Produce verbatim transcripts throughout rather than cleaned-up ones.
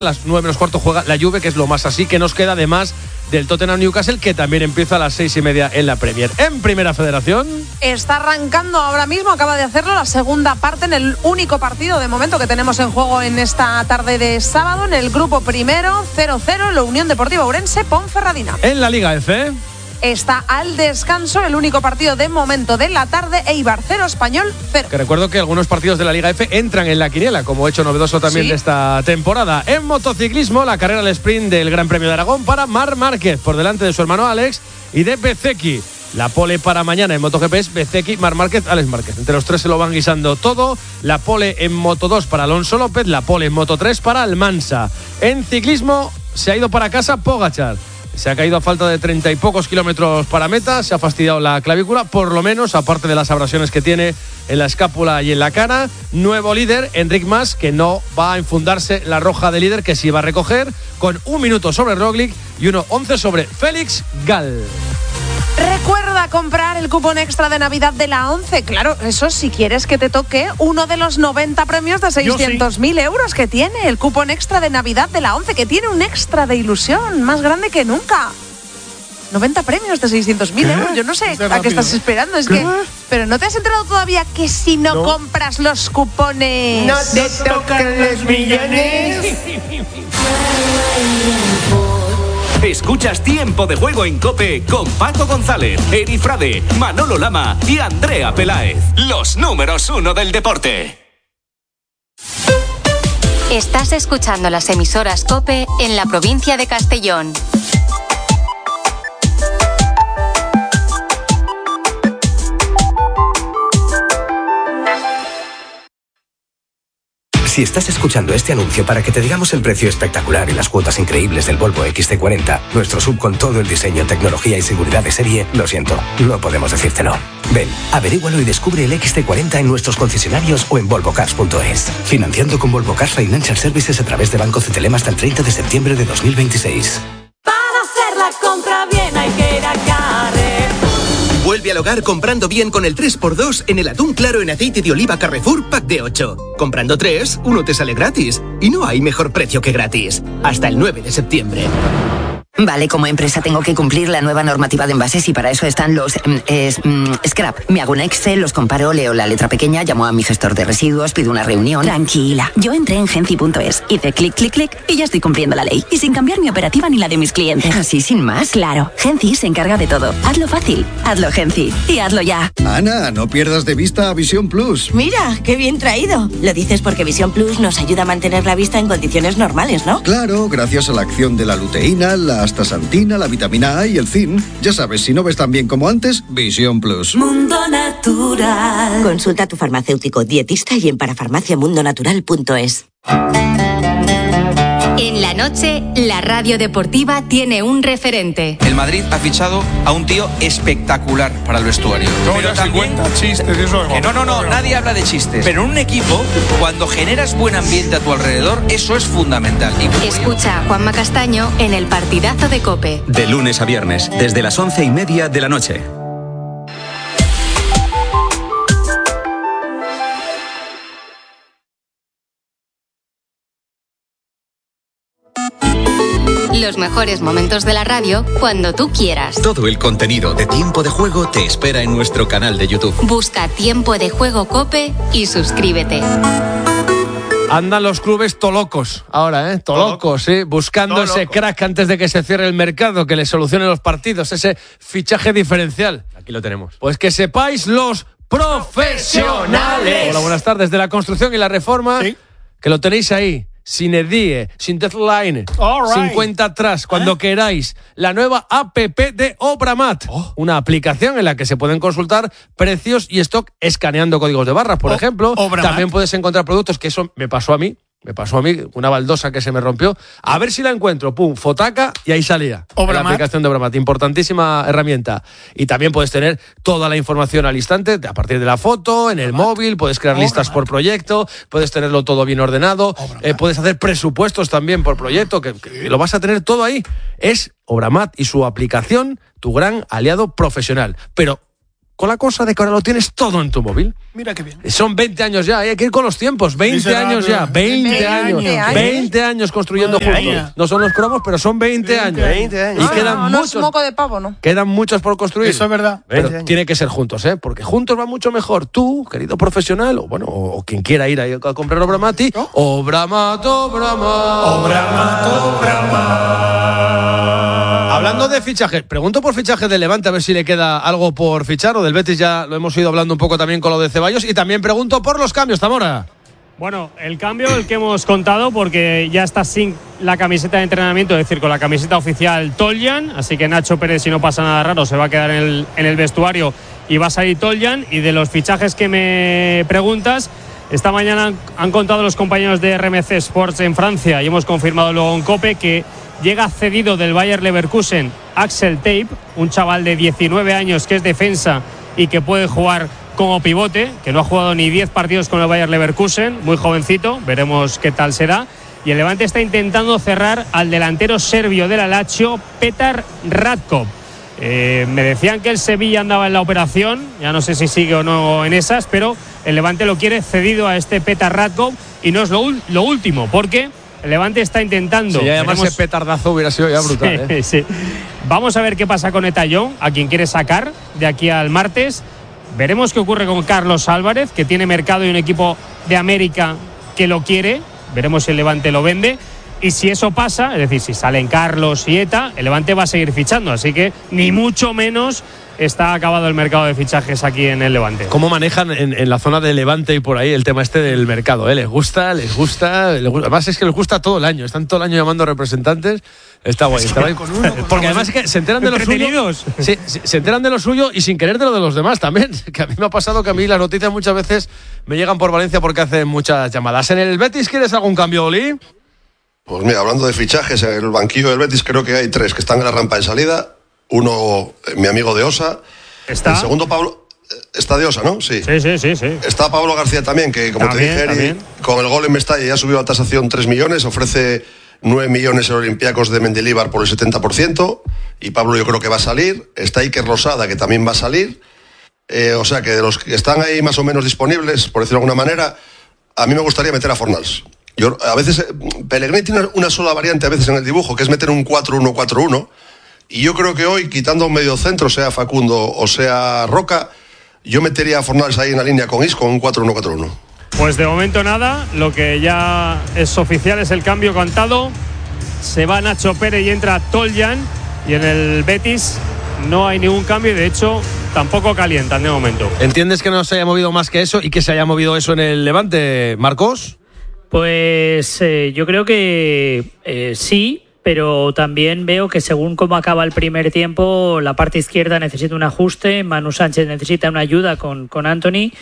A las nueve menos cuarto juega la Juve, que es lo más así que nos queda, además del Tottenham Newcastle, que también empieza a las seis y media en la Premier. En Primera Federación está arrancando ahora mismo, acaba de hacerlo la segunda parte en el único partido de momento que tenemos en juego en esta tarde de sábado. En el grupo primero, cero cero, la Unión Deportiva Ourense, Ponferradina. En la Liga F está al descanso el único partido de momento de la tarde, Eibar cero, Español cero. Que recuerdo que algunos partidos de la Liga F entran en la quiniela, como hecho novedoso también ¿Sí? de esta temporada. En motociclismo, la carrera al sprint del Gran Premio de Aragón para Marc Márquez, por delante de su hermano Alex y de Bezzecchi. La pole para mañana en MotoGP es Bezzecchi, Marc Márquez, Alex Márquez. Entre los tres se lo van guisando todo. La pole en Moto dos para Alonso López, la pole en Moto tres para Almansa. En ciclismo se ha ido para casa Pogačar. Se ha caído a falta de treinta y pocos kilómetros para meta, se ha fastidiado la clavícula, por lo menos, aparte de las abrasiones que tiene en la escápula y en la cara. Nuevo líder, Enric Mas, que no va a enfundarse la roja de líder, que sí va a recoger, con un minuto sobre Roglic y uno once sobre Félix Gal. Recuerda comprar el cupón extra de Navidad de la ONCE. Claro, eso si quieres que te toque uno de los noventa premios de seiscientos mil sí. euros que tiene el cupón extra de Navidad de la ONCE, que tiene un extra de ilusión más grande que nunca. noventa premios de seiscientos mil euros. Yo no sé a qué estás esperando. Es ¿Qué? que, pero ¿no te has enterado todavía que si no, no. compras los cupones no te tocan los millones? Escuchas Tiempo de Juego en COPE con Paco González, Eri Frade, Manolo Lama y Andrea Peláez. Los números uno del deporte. Estás escuchando las emisoras COPE en la provincia de Castellón. Si estás escuchando este anuncio para que te digamos el precio espectacular y las cuotas increíbles del Volvo X C cuarenta, nuestro sub con todo el diseño, tecnología y seguridad de serie, lo siento, no podemos decírtelo. Ven, averígualo y descubre el X C cuarenta en nuestros concesionarios o en volvo cars punto es. Financiando con Volvo Cars Financial Services a través de Banco Cetelem hasta el treinta de septiembre de dos mil veintiséis. Para hacer la compra bien hay que ir a Carrefour. Vuelve al hogar comprando bien con el tres por dos en el atún claro en aceite de oliva Carrefour Pack de ocho. Comprando tres, uno te sale gratis. Y no hay mejor precio que gratis. Hasta el nueve de septiembre. Vale, como empresa tengo que cumplir la nueva normativa de envases y para eso están los eh, eh, scrap. Me hago un Excel, los comparo, leo la letra pequeña, llamo a mi gestor de residuos, pido una reunión. Tranquila, yo entré en Genci punto es, hice clic, clic, clic y ya estoy cumpliendo la ley. Y sin cambiar mi operativa ni la de mis clientes. ¿Así sin más? Claro, Genci se encarga de todo. Hazlo fácil, hazlo Genci y hazlo ya. Ana, no pierdas de vista a Visión Plus. Mira, qué bien traído. Lo dices porque Visión Plus nos ayuda a mantener la vista en condiciones normales, ¿no? Claro, gracias a la acción de la luteína, la astaxantina, la vitamina A y el zinc. Ya sabes, si no ves tan bien como antes, Visión Plus. Mundo Natural. Consulta a tu farmacéutico, dietista y en parafarmacia mundo natural punto es. En la noche, la radio deportiva tiene un referente. El Madrid ha fichado a un tío espectacular para el vestuario. No, pero ya también, cuenta chistes, eso es que no, no, no, nadie habla de chistes. Pero en un equipo, cuando generas buen ambiente a tu alrededor, eso es fundamental. Y... Escucha a Juanma Castaño en el partidazo de COPE. De lunes a viernes, desde las once y media de la noche. Los mejores momentos de la radio cuando tú quieras. Todo el contenido de Tiempo de Juego te espera en nuestro canal de YouTube. Busca Tiempo de Juego COPE y suscríbete. Andan los clubes tolocos ahora, ¿eh? Tolocos, ¿sí? Buscando Toloco. ese crack antes de que se cierre el mercado, que le solucione los partidos, ese fichaje diferencial. Aquí lo tenemos. Pues que sepáis los profesionales. Hola, buenas tardes. De la construcción y la reforma, ¿sí? Que lo tenéis ahí. Sin edie, sin deadline, right. sin cuenta atrás, cuando ¿Eh? queráis. La nueva app de Obramat, oh. una aplicación en la que se pueden consultar precios y stock escaneando códigos de barras, por oh. ejemplo. Obramat. También puedes encontrar productos, que eso me pasó a mí. Me pasó a mí una baldosa que se me rompió. A ver si la encuentro. Pum, fotaca y ahí salía. La aplicación de Obramat. Importantísima herramienta. Y también puedes tener toda la información al instante, a partir de la foto, en el Obramat. móvil. Puedes crear Obramat. listas por proyecto. Puedes tenerlo todo bien ordenado. Eh, puedes hacer presupuestos también por proyecto. Que, que lo vas a tener todo ahí. Es Obramat y su aplicación, tu gran aliado profesional. Pero con la cosa de que ahora lo tienes todo en tu móvil. Mira qué bien. Son veinte años ya, hay que ir con los tiempos. veinte años ya, veinte años. veinte años construyendo juntos. No son los cromos, pero son veinte años. veinte años. Y Ah, quedan no, no muchos. es moco de pavo, ¿no? Quedan muchos por construir. Eso es verdad. Pero tiene que ser juntos, ¿eh? Porque juntos va mucho mejor. Tú, querido profesional, o bueno, o, o quien quiera ir a, a comprar Obramati, ¿no? Obramat, Obramat. Obramat, Obramat. Hablando de fichaje, pregunto por fichaje del Levante, a ver si le queda algo por fichar, o del Betis ya lo hemos ido hablando un poco también con lo de Ceballos, y también pregunto por los cambios, Zamora. Bueno, el cambio, el que hemos contado, porque ya está sin la camiseta de entrenamiento, es decir, con la camiseta oficial Toljan, así que Nacho Pérez, si no pasa nada raro, se va a quedar en el, en el vestuario y va a salir Toljan. Y de los fichajes que me preguntas, esta mañana han, han contado los compañeros de R M C Sports en Francia y hemos confirmado luego en COPE que llega cedido del Bayer Leverkusen Axel Tape, un chaval de diecinueve años que es defensa y que puede jugar como pivote, que no ha jugado ni diez partidos con el Bayer Leverkusen, muy jovencito, veremos qué tal será. Y el Levante está intentando cerrar al delantero serbio de la Lazio, Petar Ratkov. Eh, me decían que el Sevilla andaba en la operación, ya no sé si sigue o no en esas, pero el Levante lo quiere cedido a este Petar Ratkov, y no es lo, lo último, porque el Levante está intentando. Si ya llamarse veremos... petardazo hubiera sido ya brutal. Sí, ¿eh? sí. Vamos a ver qué pasa con Etayón, a quien quiere sacar de aquí al martes. Veremos qué ocurre con Carlos Álvarez, que tiene mercado y un equipo de América que lo quiere. Veremos si el Levante lo vende. Y si eso pasa, es decir, si salen Carlos y Eta, el Levante va a seguir fichando. Así que ni mucho menos está acabado el mercado de fichajes aquí en el Levante. ¿Cómo manejan en, en la zona de Levante y por ahí el tema este del mercado? ¿eh? ¿Les gusta? ¿Les gusta? Les gusta? Además es que les gusta todo el año. Están todo el año llamando representantes. Está guay. Está guay. Porque además es que se enteran de lo suyo. Sí, se enteran de lo suyo y sin querer de lo de los demás también. Que a mí me ha pasado que a mí las noticias muchas veces me llegan por Valencia porque hacen muchas llamadas. ¿En el Betis quieres algún cambio, Oli? Pues mira, hablando de fichajes, en el banquillo del Betis creo que hay tres que están en la rampa de salida. Uno, mi amigo de Osa. ¿Está? El segundo, Pablo. Está de Osa, ¿no? Sí. Sí, sí, sí, sí. Está Pablo García también, que como También, te dije, también. con el gol en Mestalla ya subió a tasación tres millones, ofrece nueve millones en Olympiacos de Mendilibar por el setenta por ciento, y Pablo yo creo que va a salir. Está Iker Rosada, que también va a salir. Eh, o sea que de los que están ahí más o menos disponibles, por decirlo de alguna manera, a mí me gustaría meter a Fornals. Yo, a veces, eh, Pellegrini tiene una sola variante a veces en el dibujo, que es meter un cuatro uno cuatro uno, y yo creo que hoy, quitando un medio centro, sea Facundo o sea Roca, yo metería a Fornals ahí en la línea con Isco, con un cuatro uno cuatro uno. Pues de momento nada, lo que ya es oficial es el cambio cantado. Se va Nacho Pérez y entra Toljan, y en el Betis no hay ningún cambio y de hecho tampoco calientan de momento. ¿Entiendes que no se haya movido más que eso y que se haya movido eso en el Levante, Marcos? Pues eh, yo creo que eh, sí, pero también veo que según cómo acaba el primer tiempo, la parte izquierda necesita un ajuste, Manu Sánchez necesita una ayuda con, con Anthony,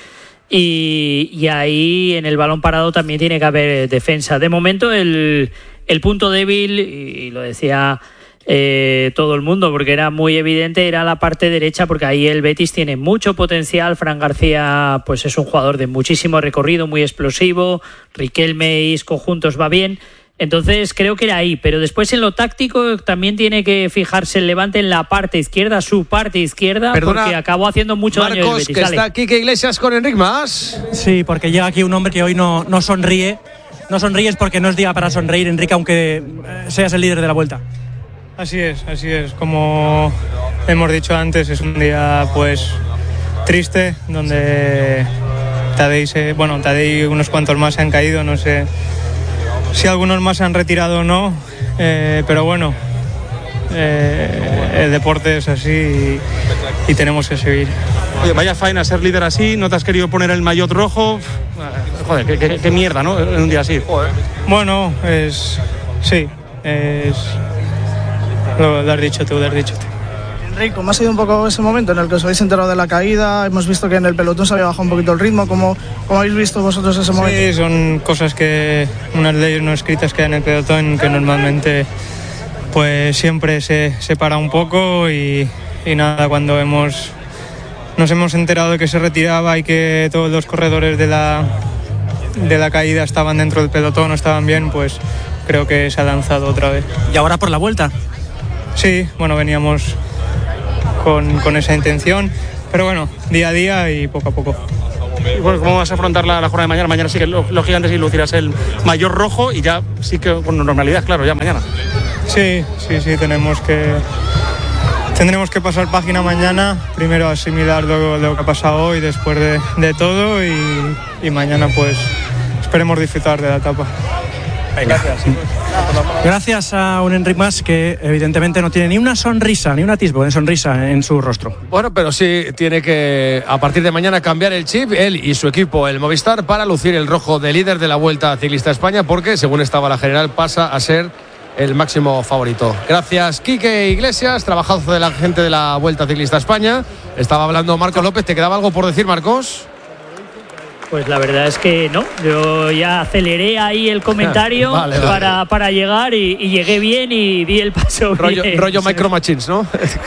y, y ahí en el balón parado también tiene que haber defensa. De momento el, el punto débil, y lo decía eh, todo el mundo porque era muy evidente, era la parte derecha, porque ahí el Betis tiene mucho potencial. Fran García pues es un jugador de muchísimo recorrido, muy explosivo, Riquelme y Isco juntos va bien. Entonces creo que era ahí, pero después en lo táctico también tiene que fijarse el Levante en la parte izquierda, su parte izquierda. Perdona, porque acabó haciendo mucho Marcos, daño el Betis. que está aquí, que Iglesias con Enric Mas. Sí, porque llega aquí un hombre que hoy no, no sonríe. No sonríes porque no es día para sonreír, Enrique, aunque seas el líder de la vuelta. Así es, así es. Como hemos dicho antes, es un día pues triste, donde Tadei, se, bueno, Tadei y unos cuantos más se han caído, no sé si algunos más se han retirado o no, eh, pero bueno, eh, el deporte es así y, y tenemos que seguir. Oye, vaya faena ser líder así, no te has querido poner el maillot rojo, joder, qué, qué, qué mierda, ¿no? En un día así. Joder. Bueno, es, sí, es, lo, lo has dicho tú, lo has dicho tú. Enrique, ¿cómo ha sido un poco ese momento en el que os habéis enterado de la caída? Hemos visto que en el pelotón se había bajado un poquito el ritmo. ¿Cómo, cómo habéis visto vosotros ese momento? Sí, son cosas que, unas leyes no escritas que hay en el pelotón, que normalmente pues siempre se, se para un poco y, y nada, cuando hemos, nos hemos enterado de que se retiraba y que todos los corredores de la, de la caída estaban dentro del pelotón o estaban bien, pues creo que se ha lanzado otra vez. ¿Y ahora por la vuelta? Sí, bueno, veníamos Con, con esa intención. pero bueno, día a día y poco a poco. Bueno, ¿cómo vas a afrontar la, la jornada de mañana? Mañana sí que los, los gigantes y lucirás el mayor rojo y ya sí que con normalidad, claro, ya mañana. Sí, sí, sí, tenemos que tendremos que pasar página mañana, primero asimilar lo, lo que ha pasado hoy después de, de todo y, y mañana pues esperemos disfrutar de la etapa. Gracias. Gracias a un Enric Mas que evidentemente no tiene ni una sonrisa, ni un atisbo de sonrisa en su rostro. Bueno, pero sí tiene que a partir de mañana cambiar el chip, él y su equipo, el Movistar, para lucir el rojo de líder de la Vuelta Ciclista a España, porque según estaba la general pasa a ser el máximo favorito. Gracias, Quique Iglesias, trabajazo de la gente de la Vuelta Ciclista a España. Estaba hablando Marcos López. ¿Te quedaba algo por decir, Marcos? Pues la verdad es que no, yo ya aceleré ahí el comentario vale, vale. Para, para llegar y, y llegué bien y di el paso rollo, bien. Rollo Micro Machines, ¿no?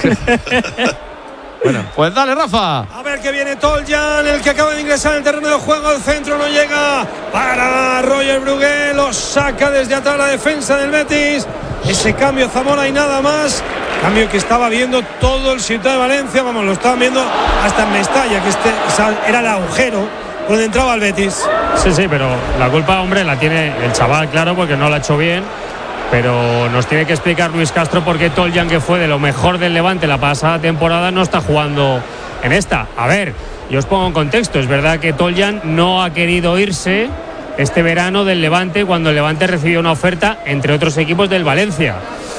Bueno, pues dale, Rafa. A ver que viene Toljan, el que acaba de ingresar en el terreno de juego al centro, no llega para Roger Brugué, lo saca desde atrás la defensa del Betis. Ese cambio Zamora y nada más. Cambio que estaba viendo todo el Ciudad de Valencia, vamos, lo estaban viendo hasta en Mestalla, que este era el agujero donde entraba el Betis. Sí, sí, pero la culpa, hombre, la tiene el chaval, claro, porque no la ha hecho bien. Pero nos tiene que explicar Luis Castro por qué Toljan, que fue de lo mejor del Levante la pasada temporada, no está jugando en esta. A ver, yo os pongo en contexto. Es verdad que Toljan no ha querido irse este verano del Levante cuando el Levante recibió una oferta, entre otros equipos, del Valencia.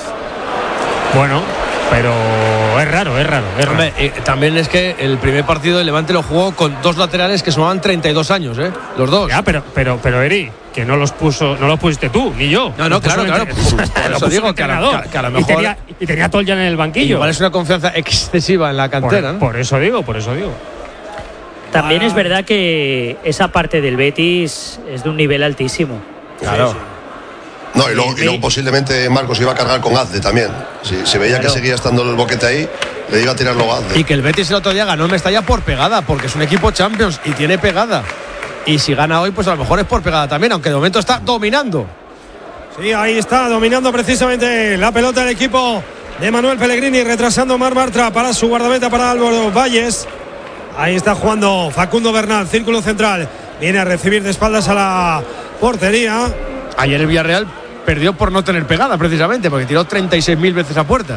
Bueno, pero es raro, es raro. Es raro. Hombre, eh, también es que el primer partido del Levante lo jugó con dos laterales que sumaban treinta y dos años, ¿eh? Los dos. Ya, pero, pero, pero Eri, que no los puso, no los pusiste tú, ni yo. No, no, claro, claro. Por eso digo que a, la, que a lo mejor. Y tenía, y tenía Toljan en el banquillo. Igual es una confianza excesiva en la cantera, por, ¿no? Por eso digo, por eso digo. También ah. es verdad que esa parte del Betis es de un nivel altísimo. Claro. Sí, sí. No, y luego, y luego posiblemente Marcos iba a cargar con Azde también. Si, si veía claro. que seguía estando el boquete ahí, le iba a tirar luego a Azde. Y que el Betis el otro día ganó en Mestalla por pegada, porque es un equipo Champions y tiene pegada. Y si gana hoy, pues a lo mejor es por pegada también, aunque de momento está dominando. Sí, ahí está, dominando precisamente la pelota del equipo de Manuel Pellegrini, retrasando Mar Bartra para su guardameta, para Álvaro Valles. Ahí está jugando Facundo Bernal, círculo central. Viene a recibir de espaldas a la portería. Ayer el Villarreal perdió por no tener pegada, precisamente, porque tiró treinta y seis mil veces a puerta.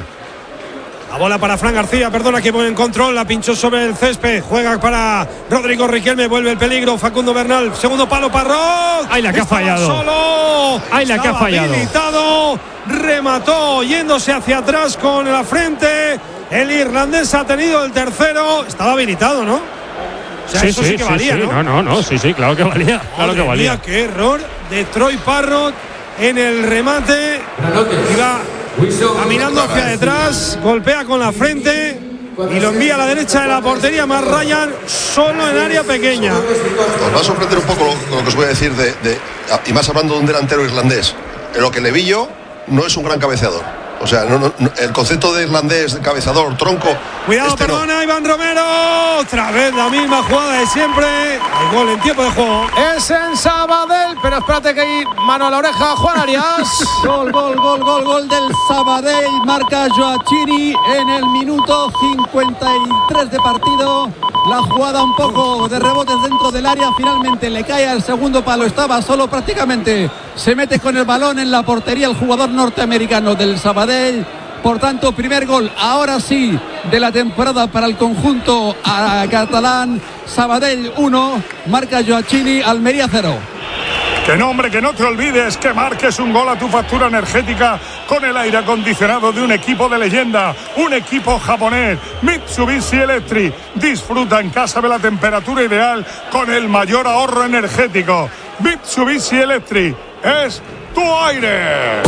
La bola para Fran García, perdona, que pone en control, la pinchó sobre el césped, juega para Rodrigo Riquelme, vuelve el peligro, Facundo Bernal, segundo palo para Rock. ¡Ay, la que ha fallado! Solo. ¡Ay, la que ha fallado! Habilitado, remató yéndose hacia atrás con la frente. El irlandés ha tenido el tercero, estaba habilitado, ¿no? O sea, sí, eso sí, sí que sí, valía, sí. ¿no? No, no, no, sí, sí, claro que valía. Claro que valía. Mía, qué error de Troy Parrott en el remate. Iba caminando hacia detrás, golpea con la frente y lo envía a la derecha de la portería. Más Ryan solo en área pequeña. Os va a sorprender un poco lo, lo que os voy a decir de, de, y más hablando de un delantero irlandés. En lo que le vi yo, no es un gran cabeceador. O sea, no, no, el concepto de irlandés, de cabezador, tronco. Cuidado, este perdona, no. Iván Romero. Otra vez la misma jugada de siempre. El gol en tiempo de juego. Es en Sabadell, pero espérate que hay mano a la oreja, Juan Arias. Gol, gol, gol, gol, gol del Sabadell. Marca Joachini en el minuto cincuenta y tres de partido. La jugada un poco de rebotes dentro del área. Finalmente le cae al segundo palo. Estaba solo prácticamente. Se mete con el balón en la portería el jugador norteamericano del Sabadell. Por tanto, primer gol, ahora sí, de la temporada para el conjunto catalán. Sabadell uno, marca Joachini, Almería cero. Que no, hombre, que no te olvides que marques un gol a tu factura energética con el aire acondicionado de un equipo de leyenda, un equipo japonés, Mitsubishi Electric. Disfruta en casa de la temperatura ideal con el mayor ahorro energético. Mitsubishi Electric es tu aire.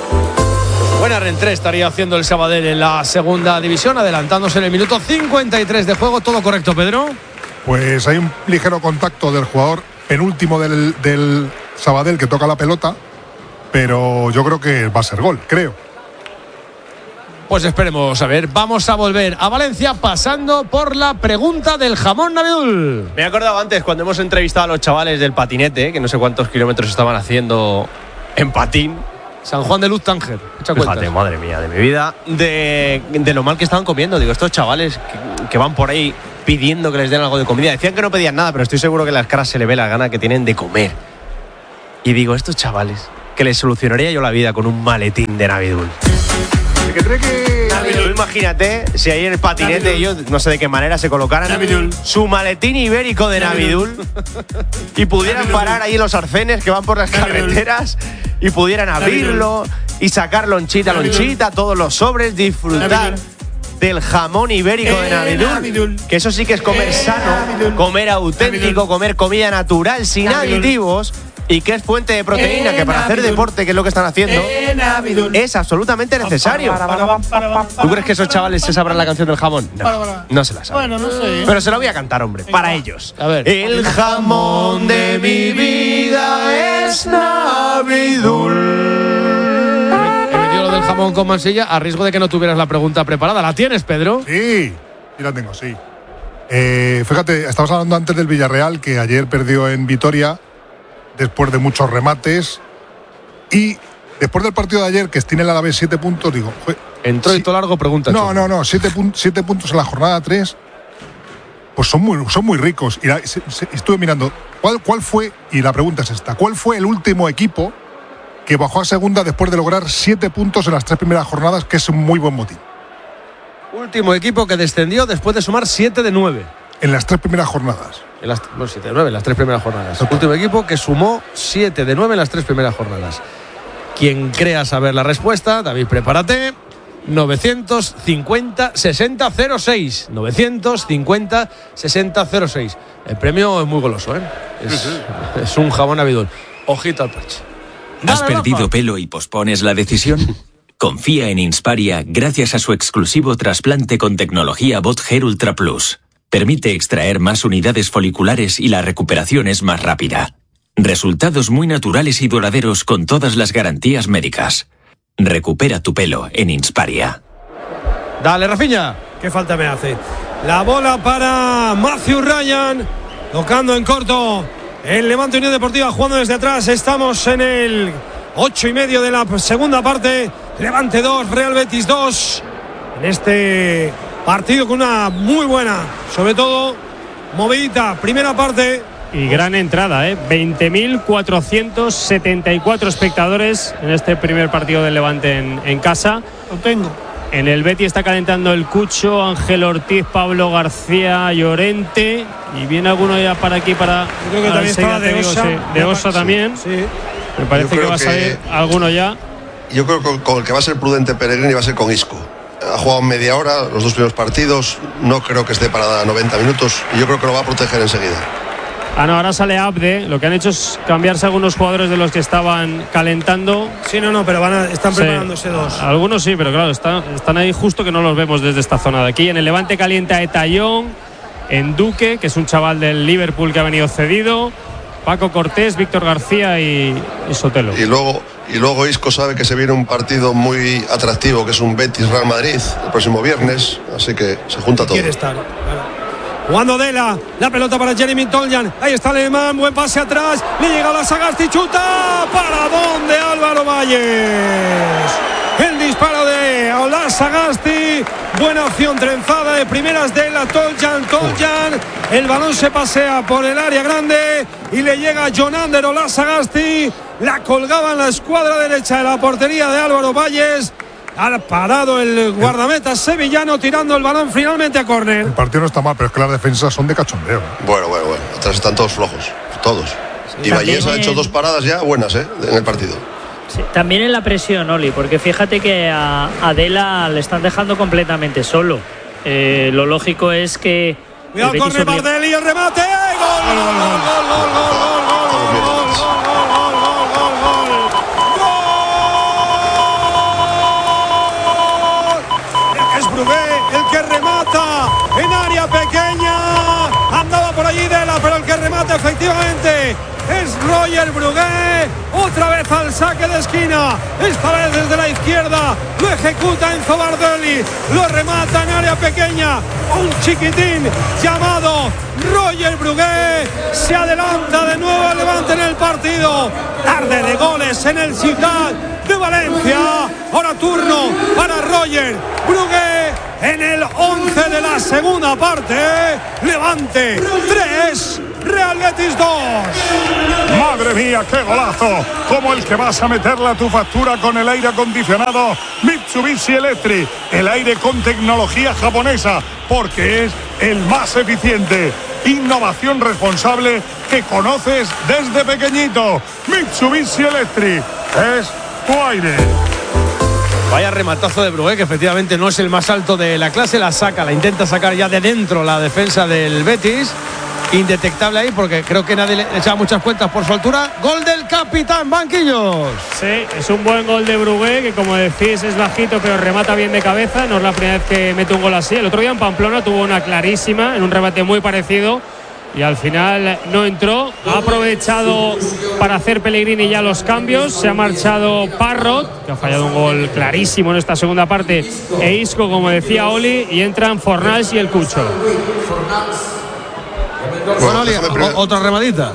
Buena reentré estaría haciendo el Sabadell en la segunda división, adelantándose en el minuto cincuenta y tres de juego. ¿Todo correcto, Pedro? Pues hay un ligero contacto del jugador penúltimo del, del Sabadell que toca la pelota, pero yo creo que va a ser gol, creo. Pues esperemos a ver. Vamos a volver a Valencia pasando por la pregunta del jamón Navidul. Me he acordado antes cuando hemos entrevistado a los chavales del patinete, que no sé cuántos kilómetros estaban haciendo en patín. San Juan de Luz Tánger. Fíjate, madre mía, de mi vida, de, de lo mal que estaban comiendo. Digo, estos chavales que, que van por ahí pidiendo que les den algo de comida. Decían que no pedían nada, pero estoy seguro que en las caras se le ve la gana que tienen de comer. Y digo, estos chavales, que les solucionaría yo la vida con un maletín de Navidul. Que trae que... Tú imagínate si ahí en el patinete Navidul. Ellos, no sé de qué manera, se colocaran Navidul. Su maletín ibérico de Navidul, Navidul y pudieran Navidul. Parar ahí en los arcenes que van por las Navidul. Carreteras y pudieran abrirlo Navidul. Y sacar lonchita, Navidul. lonchita, todos los sobres, disfrutar Navidul. Del jamón ibérico eh, de Navidul, Navidul, que eso sí que es comer eh, sano, Navidul. Comer auténtico, Navidul. Comer comida natural, sin Navidul. Aditivos. Y que es fuente de proteína, eh, que para Navidul. Hacer deporte, que es lo que están haciendo, eh, es absolutamente necesario. ¿Tú crees que esos chavales se sabrán la canción del jamón? No, no se la saben. Bueno, no sé. Pero se la voy a cantar, hombre, Venga. Para ellos. A ver. El jamón de mi vida es Navidul. He metido lo del jamón con Mansilla a riesgo de que no tuvieras la pregunta preparada. ¿La tienes, Pedro? Sí, sí la tengo, sí. Eh, fíjate, estabas hablando antes del Villarreal, que ayer perdió en Vitoria después de muchos remates, y después del partido de ayer, que tiene el Alavés siete puntos, digo... Fue, Entró sí, y todo largo, pregunta. No, no, no, siete, pun, siete puntos en la jornada tres, pues son muy, son muy ricos. Y la, se, se, estuve mirando, ¿cuál, ¿cuál fue, y la pregunta es esta, ¿cuál fue el último equipo que bajó a segunda después de lograr siete puntos en las tres primeras jornadas, que es un muy buen motín? Último equipo que descendió después de sumar siete de nueve. En las tres primeras jornadas. En las, bueno, siete de nueve en las tres primeras jornadas. El último equipo que sumó siete de nueve en las tres primeras jornadas. Quien crea saber la respuesta, David, prepárate. novecientos cincuenta sesenta cero seis. novecientos cincuenta sesenta cero seis. El premio es muy goloso, ¿eh? Es, uh-huh. es un jamón Navidul. Ojito al parche. ¿Has Dale, perdido Rafa. Pelo y pospones la decisión? Confía en Insparia gracias a su exclusivo trasplante con tecnología Bot Hair Ultra Plus. Permite extraer más unidades foliculares y la recuperación es más rápida. Resultados muy naturales y duraderos con todas las garantías médicas. Recupera tu pelo en Insparia. Dale, Rafinha. ¿Qué falta me hace? La bola para Matthew Ryan, tocando en corto el Levante Unión Deportiva, jugando desde atrás. Estamos en el ocho y medio de la segunda parte. Levante dos, Real Betis dos. En este partido con una muy buena, sobre todo, movidita primera parte. Y gran entrada, ¿eh? veinte mil cuatrocientos setenta y cuatro espectadores en este primer partido del Levante en, en casa. Lo tengo. En el Betis está calentando el Cucho, Ángel Ortiz, Pablo García, Llorente. Y viene alguno ya para aquí para... Yo creo que también estaba de Osa. Sí, de Osa también. Sí. Me parece que va a salir que, alguno ya. Yo creo que con el que va a ser prudente Pellegrini va a ser con Isco. Ha jugado media hora, los dos primeros partidos. No creo que esté para noventa minutos. Y yo creo que lo va a proteger enseguida. Ah, no, ahora sale Abde. Lo que han hecho es cambiarse algunos jugadores de los que estaban calentando. Sí, no, no, pero van a, están sí. preparándose dos. Algunos sí, pero claro, están, están ahí justo que no los vemos desde esta zona de aquí. En el Levante calienta Etayón, en Duque, que es un chaval del Liverpool que ha venido cedido, Paco Cortés, Víctor García y, y Sotelo. Y luego, y luego Isco sabe que se viene un partido muy atractivo, que es un Betis-Real Madrid el próximo viernes, así que se junta todo. Quiere estar, claro. Jugando Dela, la pelota para Jeremy Toljan. Ahí está el alemán, buen pase atrás. Le llega la Sagasti, chuta. ¿Para dónde Álvaro Valles? El disparo de Ola Sagasti. Buena opción trenzada de primeras Dela, Toljan, Toljan. El balón se pasea por el área grande y le llega a Jonander Ola Sagasti. La colgaba en la escuadra derecha de la portería de Álvaro Valles. Ha parado el guardameta sevillano tirando el balón finalmente a córner. El partido no está mal, pero es que las defensas son de cachondeo. Bueno, bueno, bueno. Atrás están todos flojos. Todos. Sí, y Valles ha hecho dos paradas ya buenas, ¿eh? En el partido. Sí, también en la presión, Oli, porque fíjate que a Adela le están dejando completamente solo. Eh, lo lógico es que... Cuidado, corre Bardelli, el remate. ¡Gol, gol, gol, gol, gol, gol, gol, gol! El que remata en área pequeña, andaba por allí Dela, pero el que remata efectivamente es Roger Brugué. Otra vez al saque de esquina, esta vez desde la izquierda, lo ejecuta Enzo Bardelli, lo remata en área pequeña, un chiquitín llamado Roger Brugué. Se adelanta de nuevo el Levante en el partido, tarde de goles en el Ciudad de Valencia. Ahora turno para Roger Brugué en el once de la la segunda parte. Levante tres, Real Betis dos. Madre mía, qué golazo, como el que vas a meterle a tu factura con el aire acondicionado Mitsubishi Electric, el aire con tecnología japonesa, porque es el más eficiente. Innovación responsable que conoces desde pequeñito. Mitsubishi Electric es tu aire. Vaya rematazo de Brugué, que efectivamente no es el más alto de la clase, la saca, la intenta sacar ya de dentro la defensa del Betis. Indetectable ahí porque creo que nadie le echaba muchas cuentas por su altura. Gol del capitán, banquillos. Sí, es un buen gol de Brugué, que como decís es bajito pero remata bien de cabeza. No es la primera vez que mete un gol así. El otro día en Pamplona tuvo una clarísima en un remate muy parecido y al final no entró. Ha aprovechado para hacer Pellegrini ya los cambios. Se ha marchado Parrot, que ha fallado un gol clarísimo en esta segunda parte, e Isco, como decía Oli, y entran Fornals y el Cucho. Bueno, Oli, otra remadita.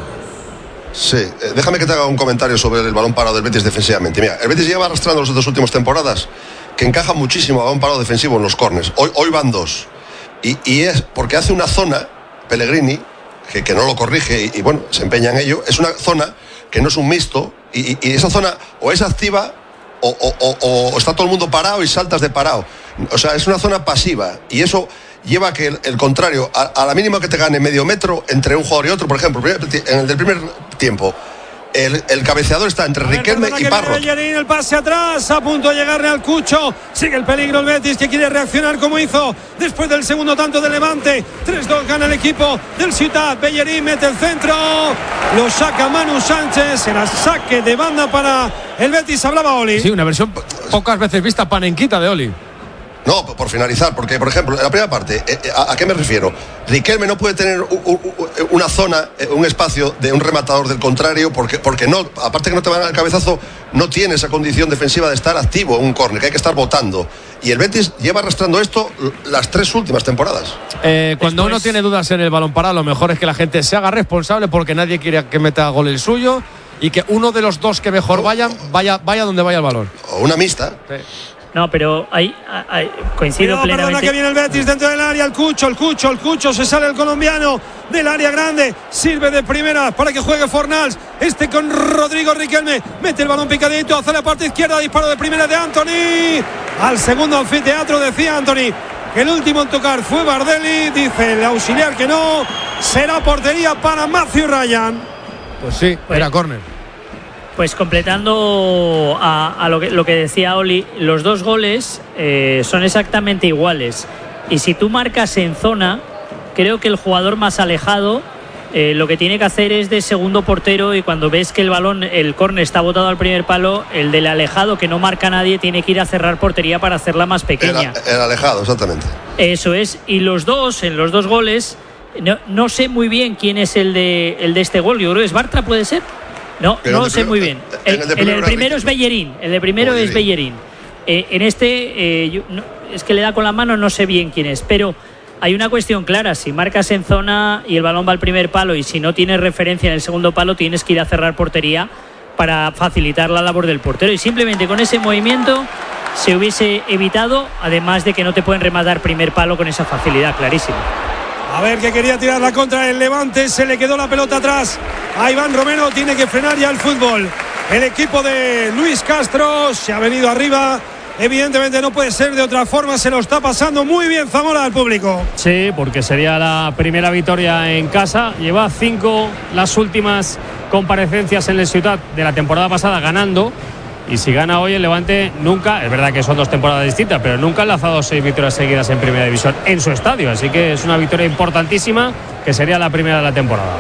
Sí, eh, déjame que te haga un comentario sobre el balón parado del Betis defensivamente. Mira, el Betis lleva arrastrando las dos últimas temporadas que encaja muchísimo a balón parado defensivo en los córners. Hoy, hoy van dos. Y, y es porque hace una zona, Pellegrini, que, que no lo corrige y, y bueno, se empeña en ello. Es una zona que no es un mixto y, y, y esa zona o es activa o, o, o, o está todo el mundo parado y saltas de parado. O sea, es una zona pasiva y eso lleva a que el, el contrario, a, a la mínima que te gane medio metro entre un jugador y otro, por ejemplo, en el del primer tiempo, el, el cabeceador está entre Riquelme y Parrot. Bellerín, el pase atrás, a punto de llegarle al Cucho. Sigue el peligro el Betis, que quiere reaccionar como hizo después del segundo tanto de Levante. tres dos gana el equipo del Ciutat. Bellerín mete el centro, lo saca Manu Sánchez, será saque de banda para el Betis. Hablaba Oli. Sí, una versión pocas veces vista panenquita de Oli. No, por finalizar, porque por ejemplo, en la primera parte, ¿a, a qué me refiero? Riquelme no puede tener u, u, una zona, un espacio de un rematador del contrario, porque, porque no, aparte que no te van al cabezazo, no tiene esa condición defensiva de estar activo en un córner, que hay que estar botando. Y el Betis lleva arrastrando esto las tres últimas temporadas. Eh, cuando Después... uno tiene dudas en el balón parado, lo mejor es que la gente se haga responsable, porque nadie quiere que meta gol el suyo, y que uno de los dos que mejor vayan, vaya, vaya donde vaya el balón. O una mixta. Sí. No, pero hay, hay coincido no, plenamente. Perdona, que viene el Betis dentro del área, el Cucho, el Cucho, el Cucho, se sale el colombiano del área grande, sirve de primera para que juegue Fornals, este con Rodrigo Riquelme, mete el balón picadito hacia la parte izquierda, disparo de primera de Anthony, al segundo anfiteatro, decía Anthony, que el último en tocar fue Bardelli, dice el auxiliar que no, será portería para Matthew Ryan. Pues sí, pues, era córner. Pues completando a, a lo, que, lo que decía Oli, los dos goles eh, son exactamente iguales. Y si tú marcas en zona, creo que el jugador más alejado eh, lo que tiene que hacer es de segundo portero, y cuando ves que el balón, el córner está botado al primer palo, el del alejado, que no marca nadie, tiene que ir a cerrar portería para hacerla más pequeña. El, el alejado, exactamente. Eso es. Y los dos, en los dos goles, no, no sé muy bien quién es el de, el de este gol. Yo creo que es Bartra, ¿puede ser? No, no lo sé muy bien. El, el, el, el primero es Bellerín. El de primero es Bellerín. Eh, en este, eh, yo, no, es que le da con la mano, no sé bien quién es. Pero hay una cuestión clara. Si marcas en zona y el balón va al primer palo, y si no tienes referencia en el segundo palo, tienes que ir a cerrar portería para facilitar la labor del portero. Y simplemente con ese movimiento se hubiese evitado, además de que no te pueden rematar primer palo con esa facilidad, clarísimo. A ver, que quería tirar la contra el Levante, se le quedó la pelota atrás a Iván Romero, tiene que frenar ya el fútbol. El equipo de Luis Castro se ha venido arriba, evidentemente no puede ser de otra forma, se lo está pasando muy bien Zamora al público. Sí, porque sería la primera victoria en casa, lleva cinco las últimas comparecencias en el Ciutat de la temporada pasada ganando. Y si gana hoy el Levante, nunca, es verdad que son dos temporadas distintas, pero nunca ha lanzado seis victorias seguidas en Primera División en su estadio. Así que es una victoria importantísima, que sería la primera de la temporada.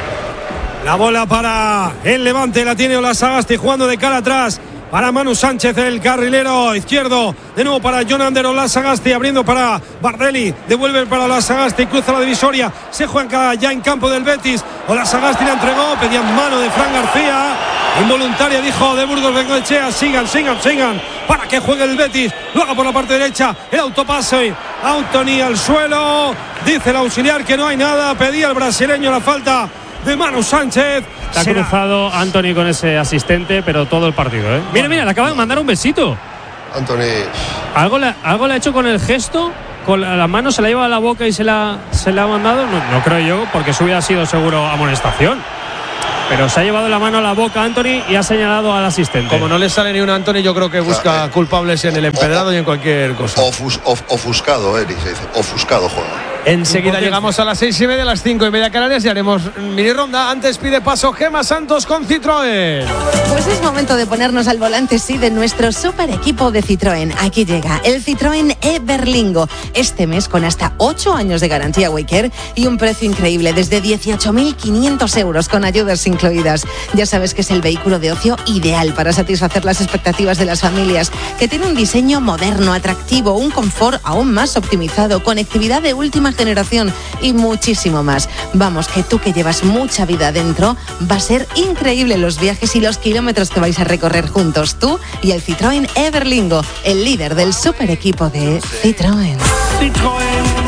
La bola para el Levante, la tiene Ola Sagasti jugando de cara atrás para Manu Sánchez, el carrilero izquierdo, de nuevo para Jonander Ola Sagasti, abriendo para Bardelli, devuelve para Ola Sagasti, cruza la divisoria, se juega ya en campo del Betis. Ola Sagasti la entregó, pedían mano de Fran García, involuntaria, dijo de Burgos Bengoechea. Sigan, sigan, sigan para que juegue el Betis. Luego por la parte derecha el autopase, Anthony al suelo, dice el auxiliar que no hay nada, pedía el brasileño la falta de Manu Sánchez. Está Será... cruzado Anthony con ese asistente, pero todo el partido, ¿eh? Mira, mira, le acaba de mandar un besito. Anthony. Algo le, algo le ha hecho con el gesto con la mano, se la lleva a la boca y se la, se la ha mandado. No, no creo yo, porque eso hubiera sido seguro amonestación. Pero se ha llevado la mano a la boca Anthony y ha señalado al asistente. Como no le sale ni un Anthony, yo creo que busca o sea, eh, culpables en el empedrado o, y en cualquier cosa. Ofus, of, ofuscado, Eri, se dice. Ofuscado, juega. Enseguida llegamos a las seis y media, a las cinco y media Canarias y haremos mini ronda. Antes pide paso Gemma Santos con Citroën. Pues es momento de ponernos al volante, sí, de nuestro super equipo de Citroën. Aquí llega el Citroën e-Berlingo. Este mes con hasta ocho años de garantía Waycare y un precio increíble desde dieciocho mil quinientos euros con ayudas incluidas. Ya sabes que es el vehículo de ocio ideal para satisfacer las expectativas de las familias, que tiene un diseño moderno, atractivo, un confort aún más optimizado, conectividad de última generación y muchísimo más. Vamos, que tú que llevas mucha vida dentro, va a ser increíble los viajes y los kilómetros que vais a recorrer juntos, tú y el Citroën e-Berlingo, el líder del super equipo de Citroën. Citroën.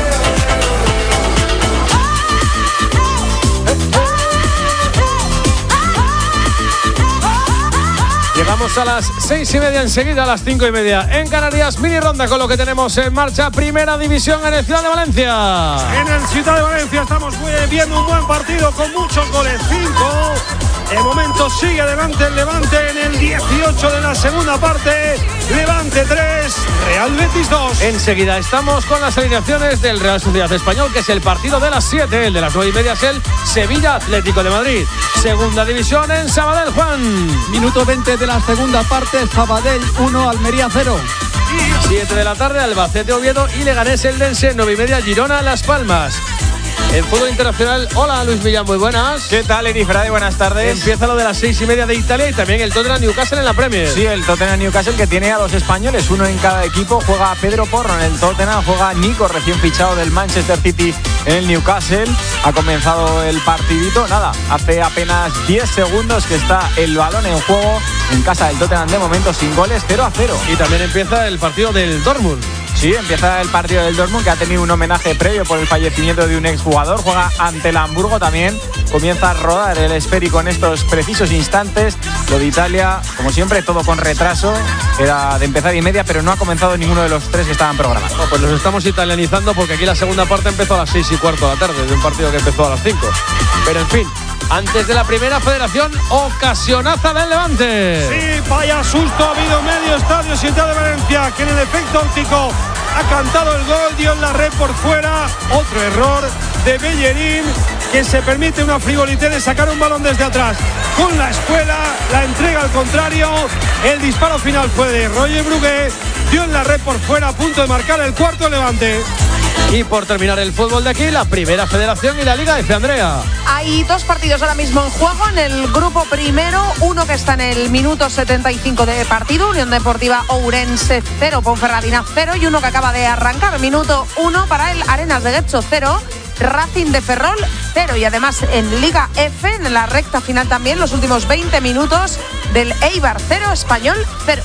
Llegamos a las seis y media, enseguida a las cinco y media en Canarias, mini ronda con lo que tenemos en marcha, Primera División en el Ciudad de Valencia. En el Ciudad de Valencia estamos viendo un buen partido con muchos goles, cinco. De momento sigue adelante el Levante en el dieciocho de la segunda parte. Levante tres, Real Betis dos. Enseguida estamos con las alineaciones del Real Sociedad Español, que es el partido de las siete. El de las nueve y media es el Sevilla Atlético de Madrid. Segunda división en Sabadell, Juan. Minuto veinte de la segunda parte, Sabadell uno, Almería cero. siete de la tarde, Albacete Oviedo y Leganés Eldense. nueve y media, Girona Las Palmas. En fútbol internacional, hola Luis Millán, muy buenas. ¿Qué tal, Eri Frade? Buenas tardes. Empieza lo de las seis y media de Italia y también el Tottenham Newcastle en la Premier. Sí, el Tottenham Newcastle, que tiene a dos españoles, uno en cada equipo. Juega Pedro Porro en el Tottenham, juega Nico, recién fichado del Manchester City en el Newcastle. Ha comenzado el partidito, nada, hace apenas diez segundos que está el balón en juego en casa del Tottenham, de momento sin goles, cero a cero. Y también empieza el partido del Dortmund. Sí, empieza el partido del Dortmund, que ha tenido un homenaje previo por el fallecimiento de un exjugador. Juega ante el Hamburgo también. Comienza a rodar el esférico en estos precisos instantes. Lo de Italia, como siempre, todo con retraso. Era de empezar y media, pero no ha comenzado ninguno de los tres que estaban programados. No, pues los estamos italianizando porque aquí la segunda parte empezó a las seis y cuarto de la tarde, de un partido que empezó a las cinco. Pero en fin, antes de la primera federación, ocasionaza del Levante. Sí, vaya susto ha habido medio estadio Ciudad de Valencia, que en el efecto óptico ha cantado el gol, dio en la red por fuera. Otro error de Bellerín, que se permite una frivolité de sacar un balón desde atrás con la espuela, la entrega al contrario. El disparo final fue de Roger Brugué, dio en la red por fuera, a punto de marcar el cuarto Levante. Y por terminar el fútbol de aquí, la primera federación y la Liga F, Andrea. Hay dos partidos ahora mismo en juego en el grupo primero, uno que está en el minuto setenta y cinco de partido, Unión Deportiva Ourense cero, Ponferradina cero, y uno que acaba de arrancar, minuto uno para el Arenas de Getxo cero, Racing de Ferrol cero. Y además en Liga F, en la recta final también, los últimos veinte minutos del Eibar cero, Español cero.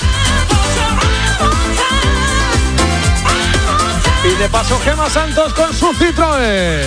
Y de paso Gemma Santos con su Citroën.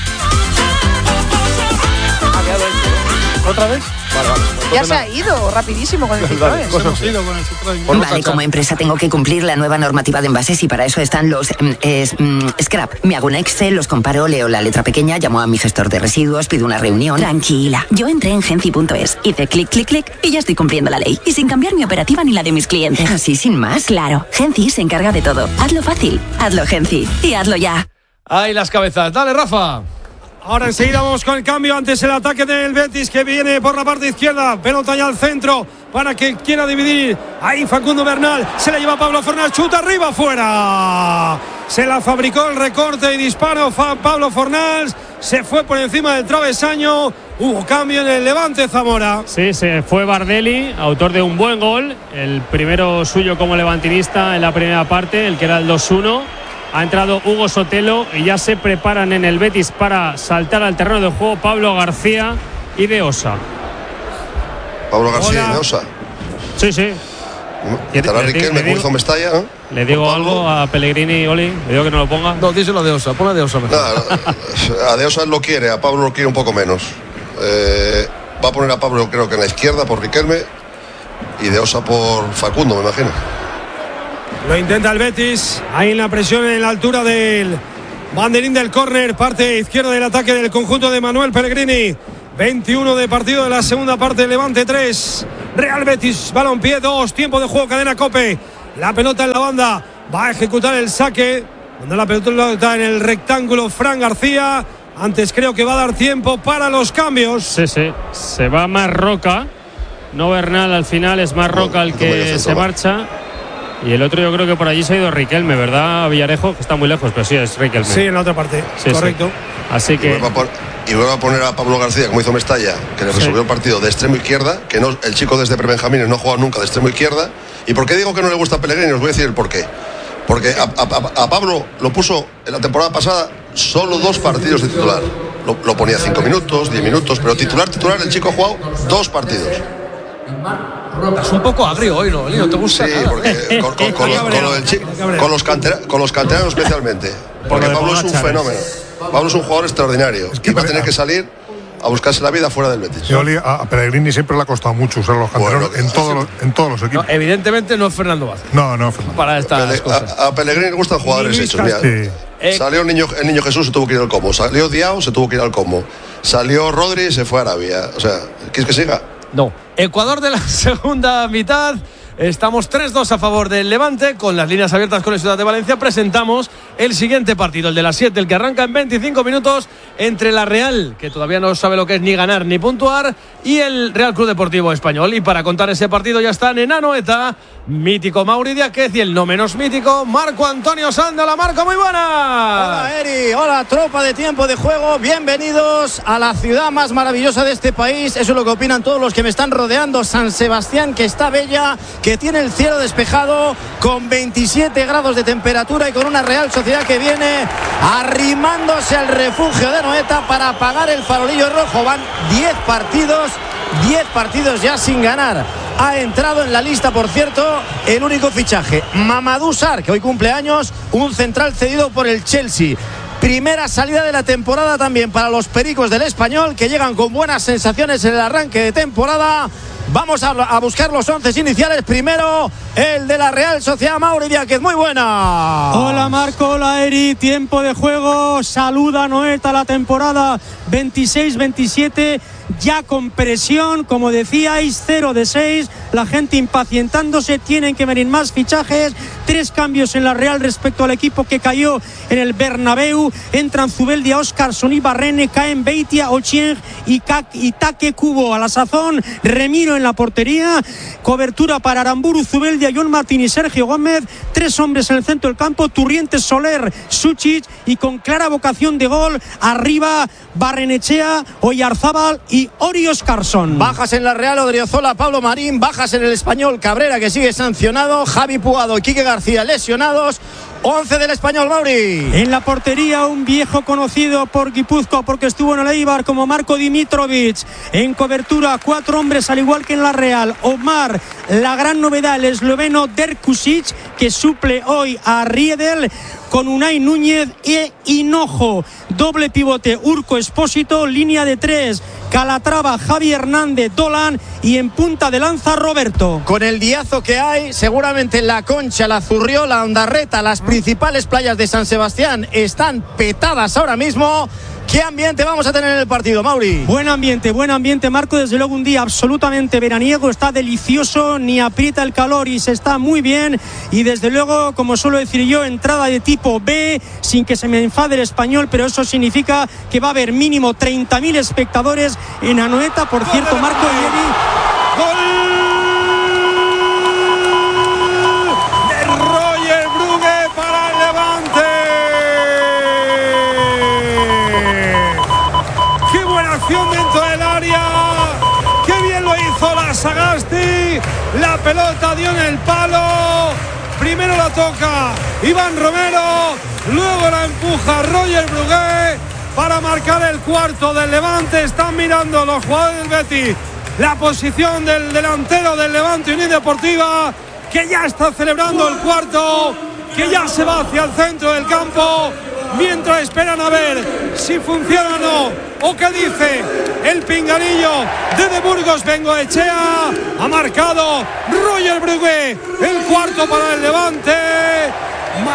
¿Otra vez? Vale, vale. Ya no se ha ido rapidísimo con el Citroën. Pues hemos ido con el Citroën. Vale, como empresa tengo que cumplir la nueva normativa de envases y para eso están los eh, es, mm, scrap. Me hago un Excel, los comparo, leo la letra pequeña, llamo a mi gestor de residuos, pido una reunión. Tranquila, yo entré en Genci punto es, hice clic, clic, clic y ya estoy cumpliendo la ley. Y sin cambiar mi operativa ni la de mis clientes. Así, sin más. Claro, Genci se encarga de todo. Hazlo fácil, hazlo Genci y hazlo ya. Ahí las cabezas. Dale, Rafa. Ahora enseguida vamos con el cambio, antes el ataque del Betis, que viene por la parte izquierda, pelota ya al centro para que quiera dividir. Ahí Facundo Bernal, se la lleva Pablo Fornal, chuta arriba, fuera. Se la fabricó el recorte y disparo Pablo Fornal, se fue por encima del travesaño. Hubo cambio en el Levante, Zamora. Sí, se fue Bardelli, autor de un buen gol, el primero suyo como levantinista en la primera parte, el que era el dos uno. Ha entrado Hugo Sotelo y ya se preparan en el Betis para saltar al terreno de juego Pablo García y De Osa. Pablo García Hola. y De Osa. Sí, sí. Estará Riquelme con Mestalla, ¿no? Le digo algo a Pellegrini, Oli, le digo que no lo ponga. No, díselo a De Osa, ponle a De Osa mejor. No, a De Osa lo quiere, a Pablo lo quiere un poco menos. Eh, va a poner a Pablo, creo que en la izquierda por Riquelme y De Osa por Facundo, me imagino. Lo intenta el Betis. Ahí en la presión en la altura del banderín del córner. Parte izquierda del ataque del conjunto de Manuel Pellegrini. veintiuno de partido de la segunda parte. Levante tres. Real Betis. Balompié dos. Tiempo de juego. Cadena COPE. La pelota en la banda. Va a ejecutar el saque. Cuando la pelota en el rectángulo, Fran García. Antes creo que va a dar tiempo para los cambios. Sí, sí. Se va Marroca. No Bernal al final. Es Marroca el que se marcha. Y el otro yo creo que por allí se ha ido Riquelme, ¿verdad? Villarejo, que está muy lejos, pero sí es Riquelme. Sí, en la otra parte, sí, correcto. Sí. Así que... Y vuelve a poner a Pablo García, como hizo Mestalla, que le resolvió sí. el partido de extremo izquierda, que no, el chico desde prebenjamines no ha jugado nunca de extremo izquierda. ¿Y por qué digo que no le gusta a Pellegrini? Os voy a decir el porqué. Porque a, a, a Pablo lo puso en la temporada pasada solo dos partidos de titular. Lo, lo ponía cinco minutos, diez minutos, pero titular, titular, el chico ha jugado dos partidos. Es un poco agrio hoy, ¿no? ¿No te gusta? Sí, nada? porque con, con, con, los, con, lo del chi, con, los cantera, con los canteranos especialmente. Porque Pablo es un fenómeno. Pablo es un jugador extraordinario. Es que y va a tener que salir a buscarse la vida fuera del Betis. Yo, a Pellegrini siempre le ha costado mucho usar los canteranos bueno, en, todos los, en todos los equipos. No, evidentemente no es Fernando Vázquez. No, no, Fernando. Para estas Pele, cosas. A, a Pellegrini le gustan jugadores hechos. Mira, sí. eh, salió el niño, el niño Jesús, se tuvo que ir al Como. Salió Diao, se tuvo que ir al Como. Salió Rodri, se fue a Arabia. O sea, ¿quieres que siga? No. Ecuador de la segunda mitad. Estamos tres dos a favor del Levante. Con las líneas abiertas con el Ciudad de Valencia presentamos el siguiente partido, el de las siete, el que arranca en veinticinco minutos entre la Real, que todavía no sabe lo que es ni ganar ni puntuar, y el Real Club Deportivo Español. Y para contar ese partido ya están en Anoeta, mítico Mauri Diáquez y el no menos mítico Marco Antonio Sandala. Marco, muy buena. Hola Eri, hola tropa de Tiempo de Juego, bienvenidos a la ciudad más maravillosa de este país. Eso es lo que opinan todos los que me están rodeando. San Sebastián, que está bella, que tiene el cielo despejado, con veintisiete grados de temperatura y con una Real Sociedad que viene arrimándose al refugio de Anoeta para apagar el farolillo rojo. Van diez partidos, diez partidos ya sin ganar. Ha entrado en la lista, por cierto, el único fichaje, Mamadou Sarr, que hoy cumple años, un central cedido por el Chelsea. Primera salida de la temporada también para los Pericos del Español, que llegan con buenas sensaciones en el arranque de temporada. Vamos a, a buscar los once iniciales. Primero, el de la Real Sociedad, Mauri Diáquez. Muy buena. Hola Marco, hola Eri. Tiempo de juego. Saluda Anoeta la temporada veintiséis veintisiete. Ya con presión, como decíais, cero de seis, la gente impacientándose, tienen que venir más fichajes, tres cambios en la Real respecto al equipo que cayó en el Bernabéu. Entran Zubeldia, Óscarson y Barrene, caen Beitia, Ochieng y Take Kubo. A la sazón, Remiro en la portería, cobertura para Aramburu, Zubeldia, John Martín y Sergio Gómez, tres hombres en el centro del campo, Turrientes, Soler, Suchic, y con clara vocación de gol, arriba Barrenechea, Oyarzábal y Ori Óscarson. Bajas en la Real, Odriozola, Pablo Marín. Bajas en el Español, Cabrera, que sigue sancionado, Javi Puado y Quique García lesionados. once del Español, Mauri. En la portería, un viejo conocido por Guipúzcoa porque estuvo en el Eibar, como Marco Dimitrovic. En cobertura, cuatro hombres al igual que en la Real. Omar, la gran novedad, el esloveno Derkusic, que suple hoy a Riedel, con Unai Núñez e Hinojo. Doble pivote, Urco Espósito, línea de tres, Calatrava, Javi Hernández, Dolan, y en punta de lanza Roberto. Con el diazo que hay, seguramente La Concha, La Zurriola, Ondarreta, las principales playas de San Sebastián están petadas ahora mismo. ¿Qué ambiente vamos a tener en el partido, Mauri? Buen ambiente, buen ambiente, Marco. Desde luego un día absolutamente veraniego. Está delicioso, ni aprieta el calor y se está muy bien. Y desde luego, como suelo decir yo, entrada de tipo B, sin que se me enfade el español, pero eso significa que va a haber mínimo treinta mil espectadores en Anoeta. Por cierto, Marco y ¡Gol de Roger Brugge para el Levante! Dentro del área, qué bien lo hizo la Sagasti. La pelota dio en el palo, primero la toca Iván Romero, luego la empuja Roger Brugge para marcar el cuarto del Levante. Están mirando los jugadores del Betis la posición del delantero del Levante Unión Deportiva, que ya está celebrando el cuarto, que ya se va hacia el centro del campo, mientras esperan a ver si funciona o no, o qué dice el pinganillo de De Burgos Bengoechea. Ha marcado Roger Brugge el cuarto para el Levante.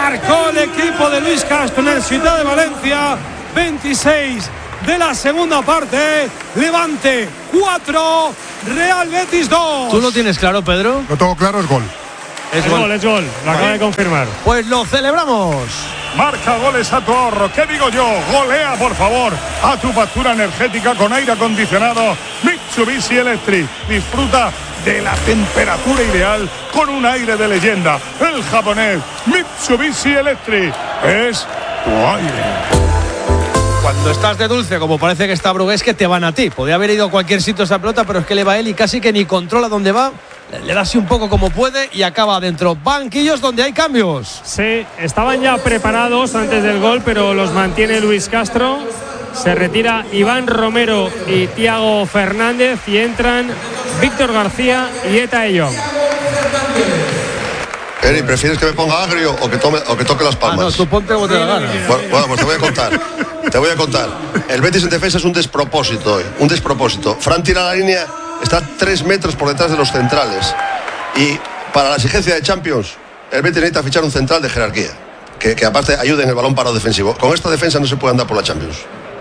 Marcó el equipo de Luis Castro en el Ciudad de Valencia. veintiséis de la segunda parte. Levante cuatro, Real Betis dos. ¿Tú lo tienes claro, Pedro? Lo tengo claro, es gol. Es, es gol. gol, es gol. Lo acaba de confirmar. Pues lo celebramos. Marca goles a tu ahorro. ¿Qué digo yo? Golea, por favor, a tu factura energética con aire acondicionado Mitsubishi Electric. Disfruta de la temperatura ideal con un aire de leyenda. El japonés Mitsubishi Electric es tu aire. Cuando estás de dulce, como parece que está Brugués, que te van a ti. Podría haber ido a cualquier sitio esa pelota, pero es que le va él y casi que ni controla dónde va. Le da así un poco como puede y acaba adentro. Banquillos donde hay cambios. Sí, estaban ya preparados antes del gol, pero los mantiene Luis Castro. Se retira Iván Romero y Thiago Fernández y entran Víctor García y Eta Eyong. Eri, ¿prefieres que me ponga agrio o que, tome, o que toque las palmas? Ah, no, tú ponte como te da gana. Bueno, bueno, pues te voy a contar. Te voy a contar. El Betis en defensa es un despropósito hoy. Un despropósito. Fran tira la línea, está tres metros por detrás de los centrales. Y para la exigencia de Champions, el Betis necesita fichar un central de jerarquía. Que, que aparte ayude en el balón parado defensivo. Con esta defensa no se puede andar por la Champions.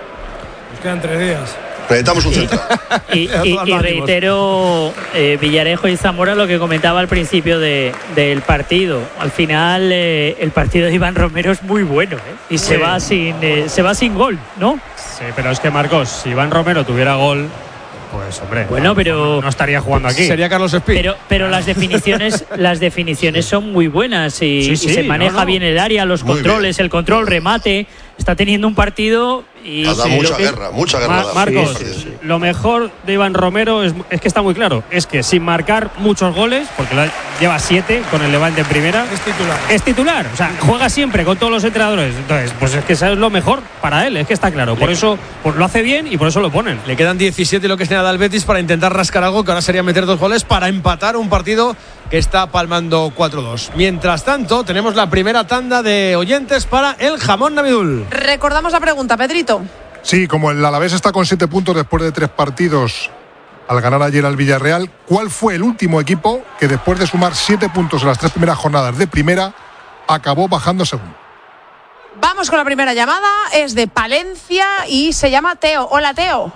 Nos quedan tres días. Necesitamos un central. Y, y, y reitero, eh, Villarejo y Zamora, lo que comentaba al principio de, del partido. Al final, eh, el partido de Iván Romero es muy bueno, ¿eh? Y sí. se va sin eh, se va sin gol, ¿no? Sí, pero es que, Marcos, si Iván Romero tuviera gol, pues hombre, bueno, pero no estaría jugando aquí. Sería Carlos Espí. Pero, pero las definiciones, las definiciones son muy buenas y, sí, sí, y se maneja no, no. bien el área, los muy controles, bien. El control, remate. Está teniendo un partido y ha dado sí, mucha que... guerra, mucha guerra. Ma- Marcos, sí, sí, sí. Lo mejor de Iván Romero es, es que está muy claro, es que sin marcar muchos goles, porque la, lleva siete con el Levante en primera, es titular. Es titular, o sea, juega siempre con todos los entrenadores. Entonces, pues es que eso es lo mejor para él, es que está claro. Por eso pues lo hace bien y por eso lo ponen. Le quedan diecisiete y lo que es nada al Betis para intentar rascar algo, que ahora sería meter dos goles para empatar un partido que está palmando cuatro dos. Mientras tanto, tenemos la primera tanda de oyentes para el jamón Navidul. Recordamos la pregunta, Pedrito. Sí, como el Alavés está con siete puntos después de tres partidos al ganar ayer al Villarreal, ¿cuál fue el último equipo que después de sumar siete puntos en las tres primeras jornadas de primera acabó bajando segundo? Vamos con la primera llamada, es de Palencia y se llama Teo. Hola, Teo.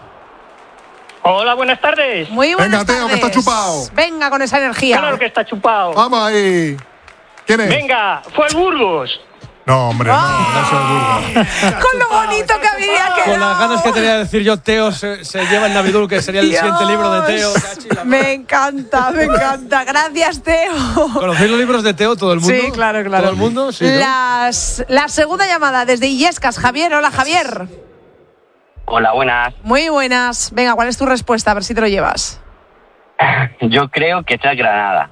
Hola, buenas tardes. Muy buenas Venga, Teo, tardes. que está chupado. Venga con esa energía. Claro que está chupado. Vamos ahí. ¿Quién es? Venga, fue el Burgos. No, hombre, no, ¡Oh! no es el Burgos. Con lo bonito que había quedado. Con las ganas que tenía de decir yo, Teo se, se lleva el Navidul, que sería el Dios. siguiente libro de Teo. Me encanta, me encanta. Gracias, Teo. ¿Conocéis los libros de Teo, todo el mundo? Sí, claro, claro. ¿Todo el mundo? Sí, ¿no? Las, la segunda llamada desde Illescas. Javier, hola, Javier. Hola, buenas. Muy buenas. Venga, ¿cuál es tu respuesta? A ver si te lo llevas. Yo creo que es el Granada.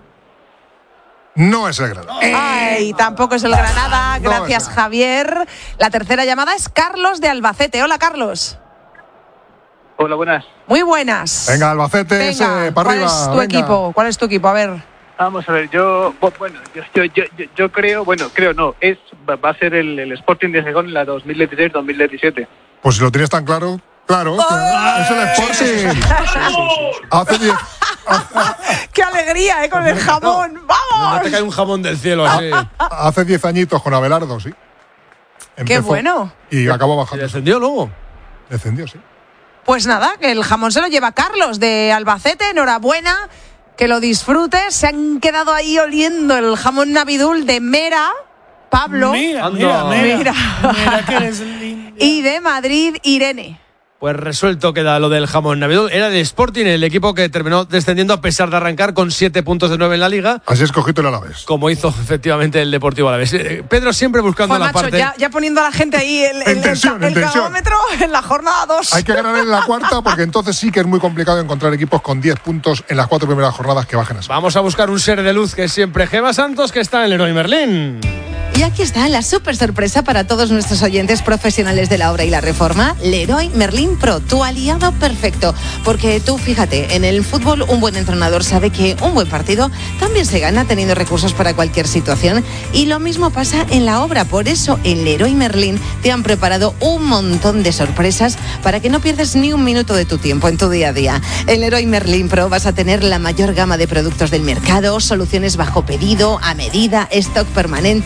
No es el Granada. Ay, tampoco es el Granada. Gracias, no Javier. La tercera llamada es Carlos de Albacete. Hola, Carlos. Hola, buenas. Muy buenas. Venga, Albacete, Venga, ese, para ¿cuál arriba. es tu venga. equipo? ¿Cuál es tu equipo? A ver. Vamos a ver, yo, bueno, yo, yo, yo, yo creo, bueno, creo no, es va a ser el, el Sporting de Gijón en la dos mil dieciséis dos mil diecisiete. Pues si lo tienes tan claro, claro, ¡Oh! es el Sporting. Hace diez. ¡Qué alegría, eh! Con el jamón. ¡Vamos! No te cae un jamón del cielo así. Hace diez añitos con Abelardo, sí. Empezó ¡Qué bueno! Y acabó bajando. ¿Y descendió luego? Descendió, sí. Pues nada, que el jamón se lo lleva Carlos de Albacete. Enhorabuena, que lo disfrutes. Se han quedado ahí oliendo el jamón Navidul de Mera, Pablo. Mira, mira, mira. Mira. Mira que eres lindo. Y de Madrid, Irene. Pues resuelto queda lo del jamón Navidul. Era el Sporting, el equipo que terminó descendiendo a pesar de arrancar con siete puntos de nueve en la Liga. Así es, cogito el Alavés. Como hizo efectivamente el Deportivo Alavés. Eh, Pedro siempre buscando Joder, la macho, parte... Ya, ya poniendo a la gente ahí el, el, tensión, el, el en tensión. cronómetro en la jornada dos. Hay que ganar en la cuarta porque entonces sí que es muy complicado encontrar equipos con diez puntos en las cuatro primeras jornadas que bajen así. Vamos a buscar un ser de luz que es siempre Gema Santos, que está en Leroy Merlin. Y aquí está la súper sorpresa para todos nuestros oyentes profesionales de la obra y la reforma. Leroy Merlin Pro, tu aliado perfecto. Porque tú, fíjate, en el fútbol un buen entrenador sabe que un buen partido también se gana teniendo recursos para cualquier situación. Y lo mismo pasa en la obra. Por eso en Leroy Merlin te han preparado un montón de sorpresas para que no pierdas ni un minuto de tu tiempo en tu día a día. En Leroy Merlin Pro vas a tener la mayor gama de productos del mercado, soluciones bajo pedido, a medida, stock permanente, precios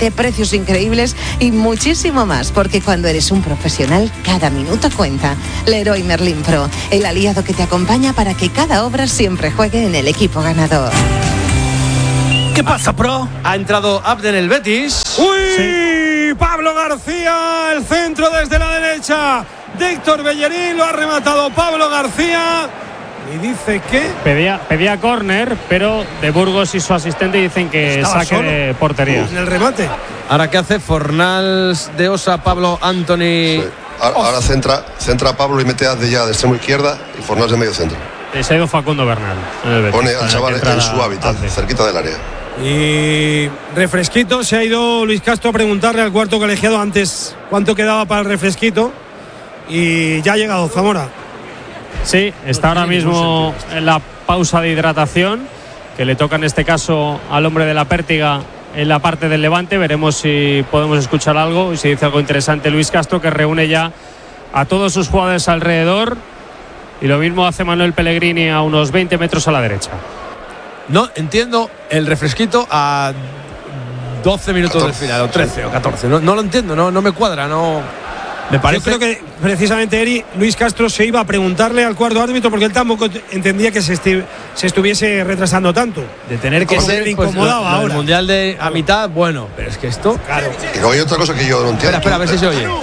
precios increíbles y muchísimo más, porque cuando eres un profesional, cada minuto cuenta. Leroy Merlin Pro, el aliado que te acompaña para que cada obra siempre juegue en el equipo ganador. ¿Qué pasa, Pro? Ha entrado Abden el Betis. ¡Uy! Sí. Pablo García, el centro desde la derecha de Héctor Bellerín, lo ha rematado Pablo García. Y dice que pedía, pedía córner, pero de Burgos y su asistente dicen que estaba saque solo de portería. en el remate. Ahora, ¿qué hace Fornals de Osa, Pablo, Anthony? Sí. Ahora, ahora centra, centra a Pablo y mete a de ya de extremo izquierda y Fornals de medio centro. Se ha ido Facundo Bernal. Pone al chaval en su hábitat, cerquita del área. Y refresquito, se ha ido Luis Castro a preguntarle al cuarto colegiado antes cuánto quedaba para el refresquito. Y ya ha llegado Zamora. Sí, está ahora mismo en la pausa de hidratación, que le toca en este caso al hombre de la Pértiga en la parte del Levante. Veremos si podemos escuchar algo y si dice algo interesante Luis Castro, que reúne ya a todos sus jugadores alrededor. Y lo mismo hace Manuel Pellegrini a unos veinte metros a la derecha. No entiendo el refresquito a doce minutos catorce del final, o trece o catorce. No, no lo entiendo, no, no me cuadra, no. Me parece. Yo creo que precisamente Eri, Luis Castro se iba a preguntarle al cuarto árbitro porque él tampoco entendía que se, esti- se estuviese retrasando tanto. De tener que ser, le pues, incomodaba lo, lo ahora. El mundial de a mitad, bueno, pero es que esto. Claro. Y luego hay otra cosa que yo no entiendo. Espera, espera, a ver si se oye.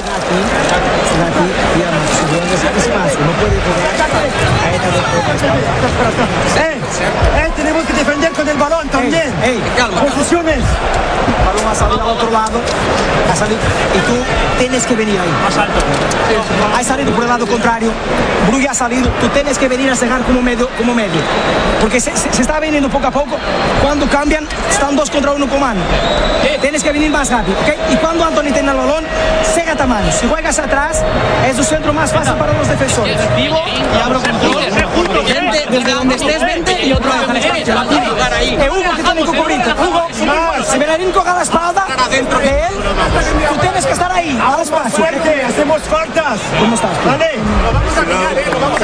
¡Eh! ¡Eh! Tenemos que defender con el balón también. ¡Ey! ey calma. Posiciones. El balón ha salido al otro lado. Ha salido. Y tú tienes que venir ahí. Más alto. Ha salido por el lado contrario. Brugge ha salido. Tú tienes que venir a cegar como medio. Como medio. Porque se, se, se está viniendo poco a poco. Cuando cambian, están dos contra uno con mano. Tienes que venir más rápido. ¿Okay? Y cuando Anthony tenga el balón, cégate a mano. Si juegas atrás, es el centro más fácil para los defensores. Y abro control. Desde donde estés, vente y otro deja el espacio. Eh, Hugo, que tiene que cubrirte. Hugo, si Bellerín coja la espalda de él, tú tienes que estar ahí. Al espacio. Fuerte, hacemos faltas. ¿Cómo estás? Vale. Lo vamos a pegar, eh. Lo vamos a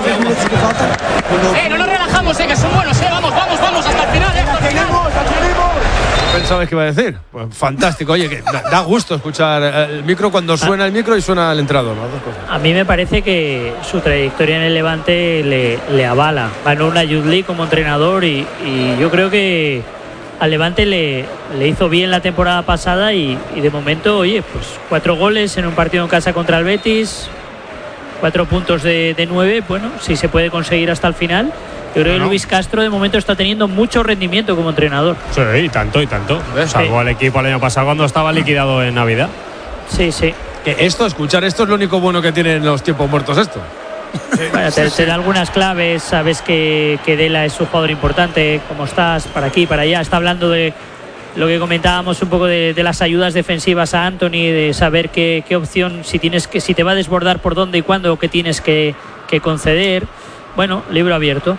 pegar. Eh, no nos relajamos, eh, que son buenos, eh. Vamos, vamos, vamos hasta el final, eh. Hasta el final. ¿Pensabais que iba a decir? Pues fantástico, oye, que da, da gusto escuchar el micro cuando suena el micro y suena el entrador, ¿no? Dos cosas. A mí me parece que su trayectoria en el Levante le, le avala. Ganó una Youth League como entrenador y, y yo creo que al Levante le, le hizo bien la temporada pasada y, y de momento, oye, pues cuatro goles en un partido en casa contra el Betis, cuatro puntos de, de nueve, bueno, si se puede conseguir hasta el final. Yo creo que no, Luis Castro de momento está teniendo mucho rendimiento como entrenador. Sí, y tanto, y tanto. Salvo al equipo el año pasado cuando estaba liquidado en Navidad. Sí, sí. Que esto, escuchar esto es lo único bueno que tienen los tiempos muertos esto. Bueno, te, te da algunas claves, sabes que, que Dela es un jugador importante, cómo estás, para aquí, para allá. Está hablando de lo que comentábamos un poco de, de las ayudas defensivas a Anthony, de saber qué, qué opción, si tienes que, si te va a desbordar por dónde y cuándo, qué tienes que, que conceder. Bueno, libro abierto.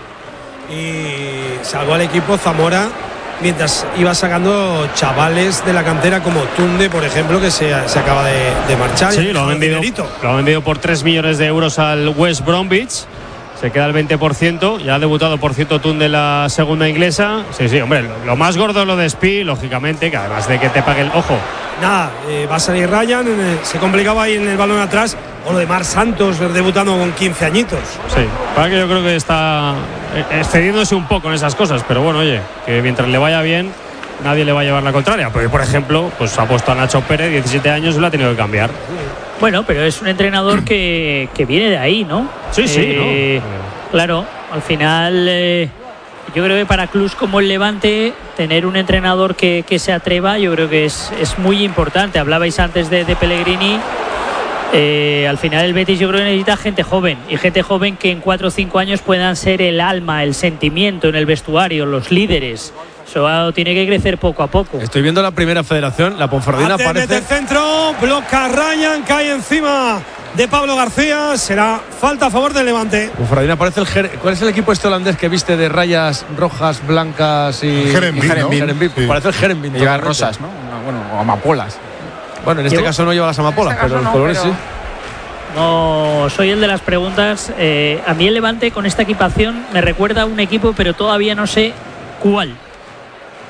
Y salvó al equipo Zamora mientras iba sacando chavales de la cantera como Tunde, por ejemplo, que se, se acaba de, de marchar. Sí, lo ha, vendido, lo ha vendido por tres millones de euros al West Bromwich. Se queda el veinte por ciento. Ya ha debutado, por cierto, Tunde en la segunda inglesa. Sí, sí, hombre, lo, lo más gordo es lo de Spi, lógicamente, que además de que te pague el ojo. Nada, eh, va a salir Ryan, eh, se complicaba ahí en el balón atrás. O lo de Mar Santos debutando con quince añitos. Sí, para que yo creo que está excediéndose un poco en esas cosas, pero bueno, oye, que mientras le vaya bien, nadie le va a llevar la contraria. Porque, por ejemplo, pues ha puesto a Nacho Pérez, diecisiete años, y lo ha tenido que cambiar. Bueno, pero es un entrenador que, que viene de ahí, ¿no? Sí, sí, eh, ¿no? Claro, al final eh, yo creo que para clubes como el Levante tener un entrenador que, que se atreva, yo creo que es, es muy importante. Hablabais antes de, de Pellegrini. Eh, al final el Betis yo creo que necesita gente joven, y gente joven que en cuatro o cinco años puedan ser el alma, el sentimiento en el vestuario, los líderes. Eso tiene que crecer poco a poco. Estoy viendo la primera federación, la Ponferradina parece. El centro, bloca Ryan, cae encima de Pablo García. Será falta a favor del Levante. Ponferradina parece el Ger... ¿Cuál es el equipo este holandés que viste de rayas rojas, blancas y Herenveen, ¿no? Herenveen. Sí. Parece el Herenveen. Lleva rosas, ¿no? Bueno, o amapolas. Bueno, en este Llevo... caso no lleva las amapolas, pero los no, colores pero... sí. No soy el de las preguntas. Eh, a mí el Levante con esta equipación me recuerda a un equipo, pero todavía no sé cuál.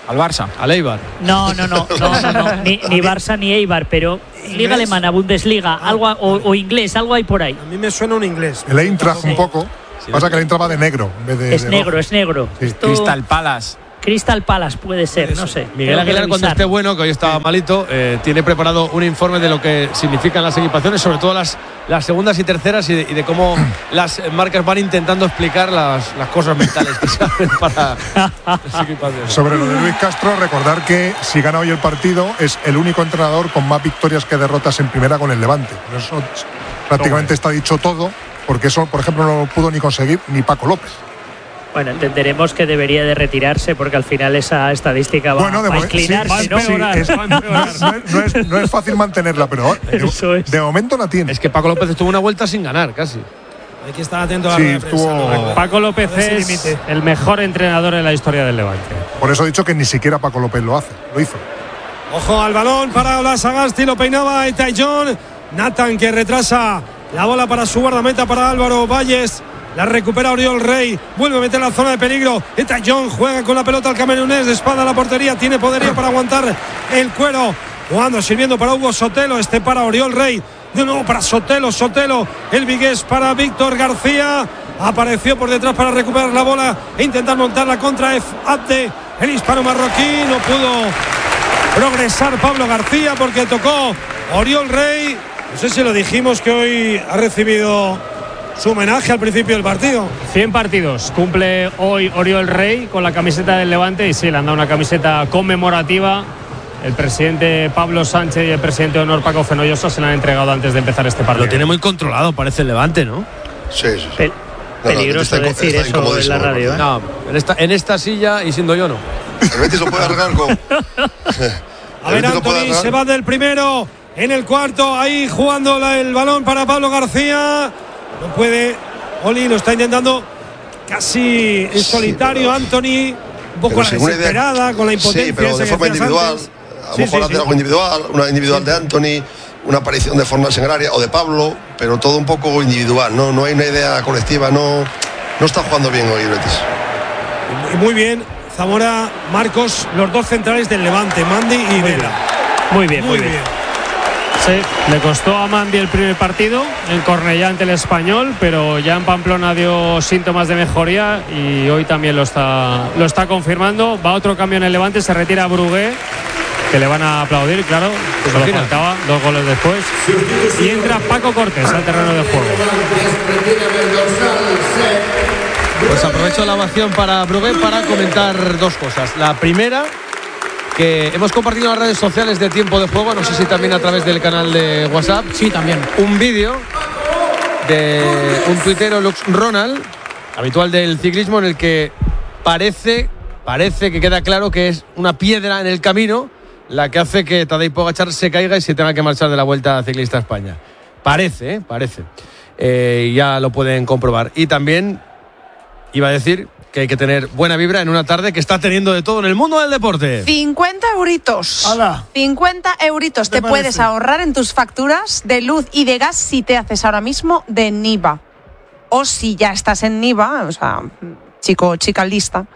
Al Barça. Al Eibar. No, no, no, no, no, no. Ni, ni Barça ni Eibar, pero Liga Alemana, Bundesliga, algo o, o inglés, algo hay por ahí. A mí me suena un inglés. El Eintracht un poco. Sí. Pasa que el Eintracht va de negro en vez de. Es de negro, rojo. es negro. Sí. Esto... Crystal Palace. Crystal Palace puede ser, no sé. Miguel Aguilar, cuando esté bueno, que hoy estaba malito, eh, tiene preparado un informe de lo que significan las equipaciones, sobre todo las, las segundas y terceras, y de, y de cómo las marcas van intentando explicar las, las cosas mentales que se hacen para las equipaciones. Sobre lo de Luis Castro, recordar que si gana hoy el partido es el único entrenador con más victorias que derrotas en primera con el Levante. Eso prácticamente está dicho todo, porque eso, por ejemplo, no lo pudo ni conseguir ni Paco López. Bueno, entenderemos que debería de retirarse porque al final esa estadística va, bueno, de va a inclinarse, sí, ¿no? Sí, es, no, es, no, es, no es fácil mantenerla, pero de, de momento la tiene. Es que Paco López estuvo una vuelta sin ganar, casi. Hay que estar atento a la sí, rueda de prensa, estuvo... Paco López es el mejor entrenador en la historia del Levante. Por eso he dicho que ni siquiera Paco López lo hace, lo hizo. Ojo al balón para Ola Sagasti, lo peinaba Itai John. Nathan que retrasa la bola para su guardameta, para Álvaro Valles. La recupera Oriol Rey, vuelve a meter la zona de peligro. Eta John juega con la pelota al camerunés, de espalda a la portería, tiene poderío para aguantar el cuero. Jugando, sirviendo para Hugo Sotelo, este para Oriol Rey. De nuevo para Sotelo, Sotelo, el vigués para Víctor García. Apareció por detrás para recuperar la bola e intentar montarla contra F. Abde, el hispano marroquí. No pudo progresar Pablo García porque tocó Oriol Rey. No sé si lo dijimos que hoy ha recibido su homenaje al principio del partido. cien partidos cumple hoy Oriol Rey con la camiseta del Levante, y sí, le han dado una camiseta conmemorativa. El presidente Pablo Sánchez y el presidente de honor Paco Fenollosa se la han entregado antes de empezar este partido. Lo tiene muy controlado, parece el Levante, ¿no? Sí, sí, sí. Pe- peligroso no, no, decir está eso en la radio, ¿eh? No, en esta, en esta silla y siendo yo no. El Betis lo puede arreglar con... A ver, Anthony se va del primero en el cuarto, ahí jugando la, el balón para Pablo García. No puede, Oli lo está intentando casi en solitario, Anthony, un poco a la desesperada, con la impotencia. Sí, pero de forma individual, antes. a lo sí, mejor sí, hacer sí. algo individual, una individual sí. de Anthony, una aparición de Fornals en el área o de Pablo, pero todo un poco individual, no, no hay una idea colectiva, no, no está jugando bien hoy el Betis. Y muy bien, Zamora, Marcos, los dos centrales del Levante, Mandy y Vela. Muy bien, muy, muy bien. bien. Sí, le costó a Mandy el primer partido en Cornellá ante el Español, pero ya en Pamplona dio síntomas de mejoría y hoy también lo está, lo está confirmando. Va otro cambio en el Levante, se retira Brugué, que le van a aplaudir, claro, que solo faltaba, dos goles después. Y entra Paco Cortés al terreno de juego. Pues aprovecho la ovación para Brugué para comentar dos cosas. La primera, que hemos compartido en las redes sociales de Tiempo de Juego, no sé si también a través del canal de WhatsApp. Sí, también. Un vídeo de un tuitero, Lux Ronald, habitual del ciclismo, en el que parece, parece que queda claro que es una piedra en el camino la que hace que Tadej Pogačar se caiga y se tenga que marchar de la Vuelta Ciclista a España. Parece, ¿eh? Parece. Eh, ya lo pueden comprobar. Y también iba a decir que hay que tener buena vibra en una tarde que está teniendo de todo en el mundo del deporte. cincuenta euritos. ¡Hala! cincuenta euritos te, te puedes ahorrar en tus facturas de luz y de gas si te haces ahora mismo de Niva. O si ya estás en Niva, o sea, chico o chica lista,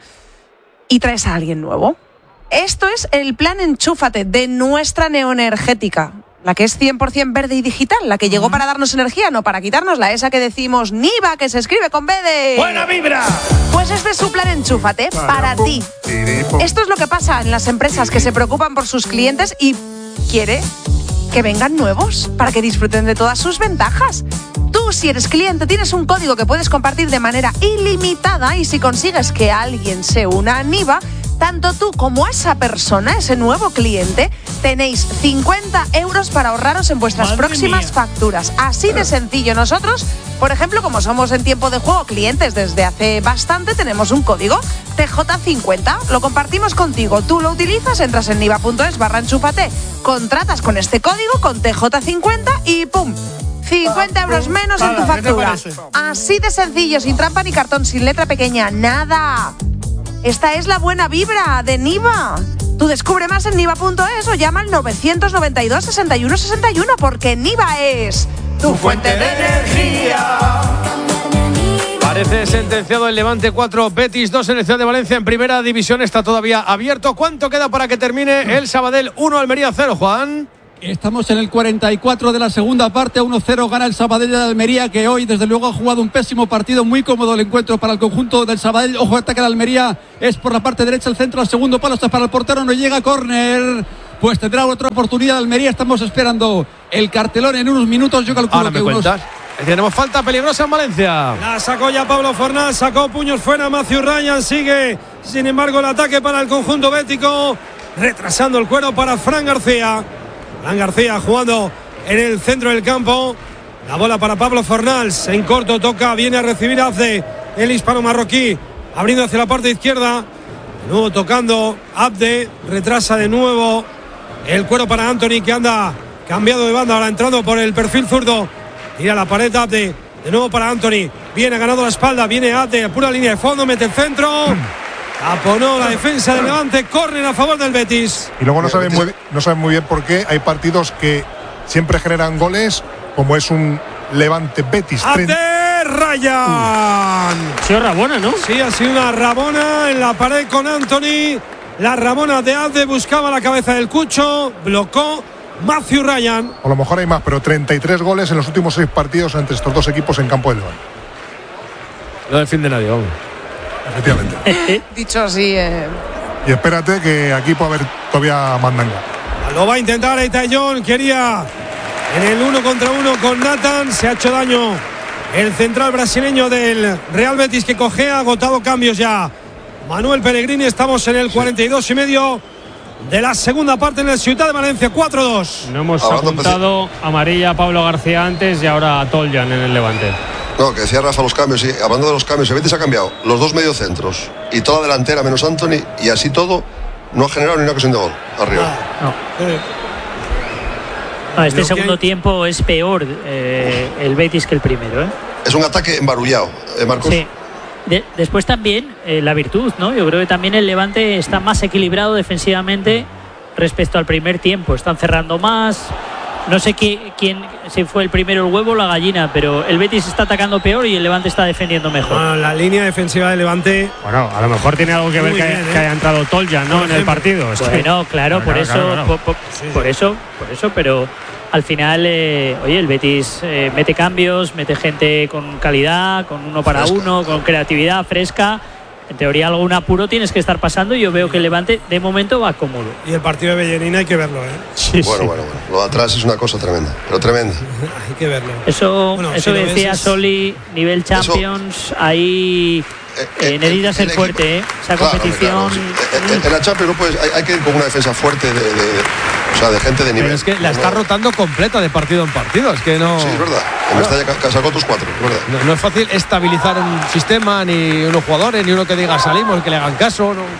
y traes a alguien nuevo. Esto es el plan Enchúfate de nuestra Neoenergética. La que es cien por ciento verde y digital, la que llegó para darnos energía, no para quitárnosla, esa que decimos Niva, que se escribe con B de... ¡Buena vibra! Pues este es su plan Enchúfate, para ti. Esto es lo que pasa en las empresas que se preocupan por sus clientes y quiere que vengan nuevos para que disfruten de todas sus ventajas. Tú, si eres cliente, tienes un código que puedes compartir de manera ilimitada y si consigues que alguien se una a Niva, tanto tú como esa persona, ese nuevo cliente, tenéis cincuenta euros para ahorraros en vuestras Madre próximas mía. facturas. Así de sencillo. Nosotros, por ejemplo, como somos en Tiempo de Juego clientes desde hace bastante, tenemos un código T J cincuenta. Lo compartimos contigo. Tú lo utilizas, entras en niva punto es barra enchúfate, contratas con este código, con T J cincuenta y ¡pum! cincuenta euros menos en tu factura. Así de sencillo, sin trampa ni cartón, sin letra pequeña, nada. Esta es la buena vibra de Niva. Tú descubre más en niva punto es o llama al novecientos noventa y dos, sesenta y uno sesenta y uno porque Niva es tu fuente de energía. Parece sentenciado el Levante cuatro, Betis dos en el Ciudad de Valencia. En primera división está todavía abierto. ¿Cuánto queda para que termine el Sabadell uno, Almería cero, Juan? Estamos en el cuarenta y cuatro de la segunda parte, uno cero gana el Sabadell de Almería, que hoy desde luego ha jugado un pésimo partido, muy cómodo el encuentro para el conjunto del Sabadell. Ojo, ataque de Almería, es por la parte derecha, el centro, al segundo palo, está para el portero, no llega, córner, pues tendrá otra oportunidad Almería. Estamos esperando el cartelón en unos minutos, yo calculo Ahora que me unos... cuentas. Tenemos falta peligrosa en Valencia. La sacó ya Pablo Fornal, sacó puños fuera Matthew Ryan, sigue sin embargo el ataque para el conjunto bético, retrasando el cuero para Fran García. Fran García jugando en el centro del campo. La bola para Pablo Fornals. En corto toca, viene a recibir Abde, el hispano marroquí, abriendo hacia la parte izquierda. De nuevo tocando Abde, retrasa de nuevo el cuero para Anthony, que anda cambiado de banda, ahora entrando por el perfil zurdo. Tira la pared Abde, de nuevo para Anthony. Viene, ha ganado la espalda, viene Abde, a pura línea de fondo, mete el centro. Aponó la defensa del Levante, córner a favor del Betis. Y luego no saben muy, no saben muy bien por qué hay partidos que siempre generan goles, como es un Levante Betis. ¡Abde Ryan! Ha sido Rabona, ¿no? Sí, ha sido una Rabona en la pared con Anthony. La Rabona de Abde buscaba la cabeza del Cucho, blocó Matthew Ryan. A lo mejor hay más, pero treinta y tres goles en los últimos seis partidos entre estos dos equipos en campo del Levante. No defiende nadie, vamos. Efectivamente. Dicho así, eh... y espérate que aquí puede haber todavía mandanga. Lo va a intentar Etayón, quería en el uno contra uno con Nathan, se ha hecho daño el central brasileño del Real Betis, que cojea, agotado cambios ya Manuel Pellegrini. Estamos en el cuarenta y dos y medio de la segunda parte en el Ciudad de Valencia, cuatro dos. No hemos apuntado amarilla a Pablo García antes y ahora a Toljan en el Levante. No, que decía Rafa los cambios, y hablando de los cambios, el Betis ha cambiado los dos mediocentros y toda la delantera menos Anthony, y así todo no ha generado ni una ocasión de gol arriba. No. No, este segundo tiempo es peor eh, el Betis que el primero, ¿eh? Es un ataque embarullado, ¿eh, Marcos? Sí. De, después también eh, la virtud, ¿no? Yo creo que también el Levante está más equilibrado defensivamente respecto al primer tiempo. Están cerrando más. No sé qué, quién si fue el primero, el huevo o la gallina, pero el Betis está atacando peor y el Levante está defendiendo mejor. Bueno, la línea defensiva del Levante. Bueno, a lo mejor tiene algo que ver que, bien, haya, ¿eh? que haya entrado Toljan, ¿no? En el partido. Es bueno, que... claro, bueno, por claro, eso, claro, claro. Por, por, sí, por sí. eso, por eso, pero al final, eh, oye, el Betis eh, mete cambios, mete gente con calidad, con uno para fresca. uno, con creatividad fresca. En teoría algún apuro tienes que estar pasando y yo veo que el Levante de momento va cómodo. Y el partido de Bellerina hay que verlo, ¿eh? Sí, bueno, sí. bueno, bueno. Lo de atrás es una cosa tremenda, pero tremenda. Hay que verlo. Eso, bueno, eso si decía es... Soli, nivel Champions, eso... ahí eh, eh, necesita ser equipo... fuerte, ¿eh? Esa claro, competición. Claro, sí. en, en la Champions no puedes, hay, hay que ir con una defensa fuerte de, de, de, o sea, de gente de nivel. Pero es que la está rotando completa de partido en partido, es que no. Sí, es verdad. En esta ya sacó tus cuatro, es verdad. No, no es fácil estabilizar un sistema, ni unos jugadores, ni uno que diga salimos, que le hagan caso. No.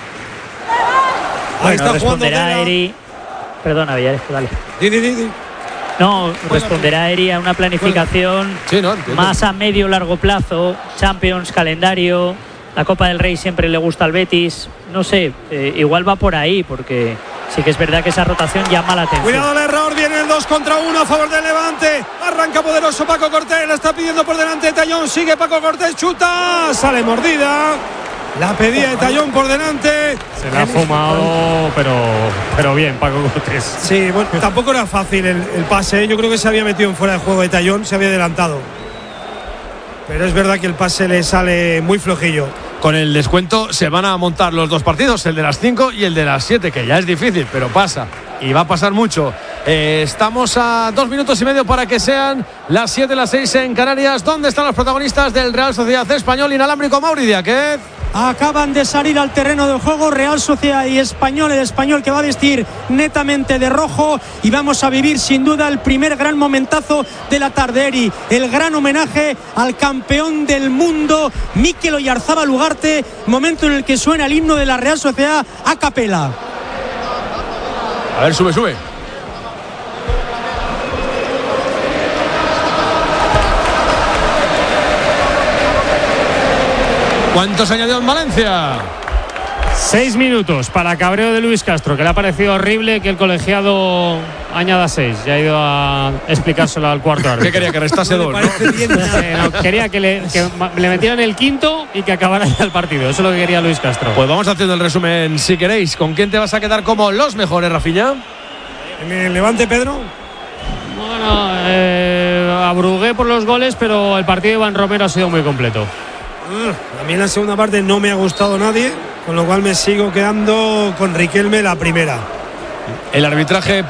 Ahí bueno, está responderá Eri. Perdona, Villares, dale. Di, di, di. No, responderá Eri a una planificación sí, no, más a medio largo plazo, Champions, calendario, la Copa del Rey siempre le gusta al Betis. No sé, eh, igual va por ahí, porque sí que es verdad que esa rotación llama la atención. Cuidado el error, viene el dos contra uno a favor del Levante. Arranca poderoso Paco Cortés, la está pidiendo por delante Tallón, sigue Paco Cortés, chuta, sale mordida. La pedía de Tallón por delante. Se la ha fumado, pero, pero bien, Paco Cortés. Sí, bueno, tampoco era fácil el, el pase. Yo creo que se había metido en fuera de juego de Tallón, se había adelantado. Pero es verdad que el pase le sale muy flojillo. Con el descuento se van a montar los dos partidos, el de las cinco y el de las siete, que ya es difícil, pero pasa. Y va a pasar mucho. Eh, estamos a dos minutos y medio para que sean las siete, las seis en Canarias. ¿Dónde están los protagonistas del Real Sociedad Español Inalámbrico, Mauri Díaz? Acaban de salir al terreno del juego Real Sociedad y Español, el Español que va a vestir netamente de rojo, y vamos a vivir sin duda el primer gran momentazo de la tarde, Eri, el gran homenaje al campeón del mundo Mikel Oyarzabal Ugarte, momento en el que suena el himno de la Real Sociedad a capela. A ver, sube, sube. ¿Cuántos añadió en Valencia? Seis minutos para cabreo de Luis Castro, que le ha parecido horrible que el colegiado añada seis. Ya he ido a explicárselo al cuarto árbitro. ¿Qué quería? Que restase dos, ¿no? Eh, no, quería que le, que le metieran el quinto y que acabara ya el partido. Eso es lo que quería Luis Castro. Pues vamos haciendo el resumen si queréis. ¿Con quién te vas a quedar como los mejores, Rafilla? ¿En el Levante, Pedro? Bueno, eh, abrugué por los goles, pero el partido de Iván Romero ha sido muy completo. A mí en la segunda parte no me ha gustado nadie, con lo cual me sigo quedando con Riquelme la primera. El arbitraje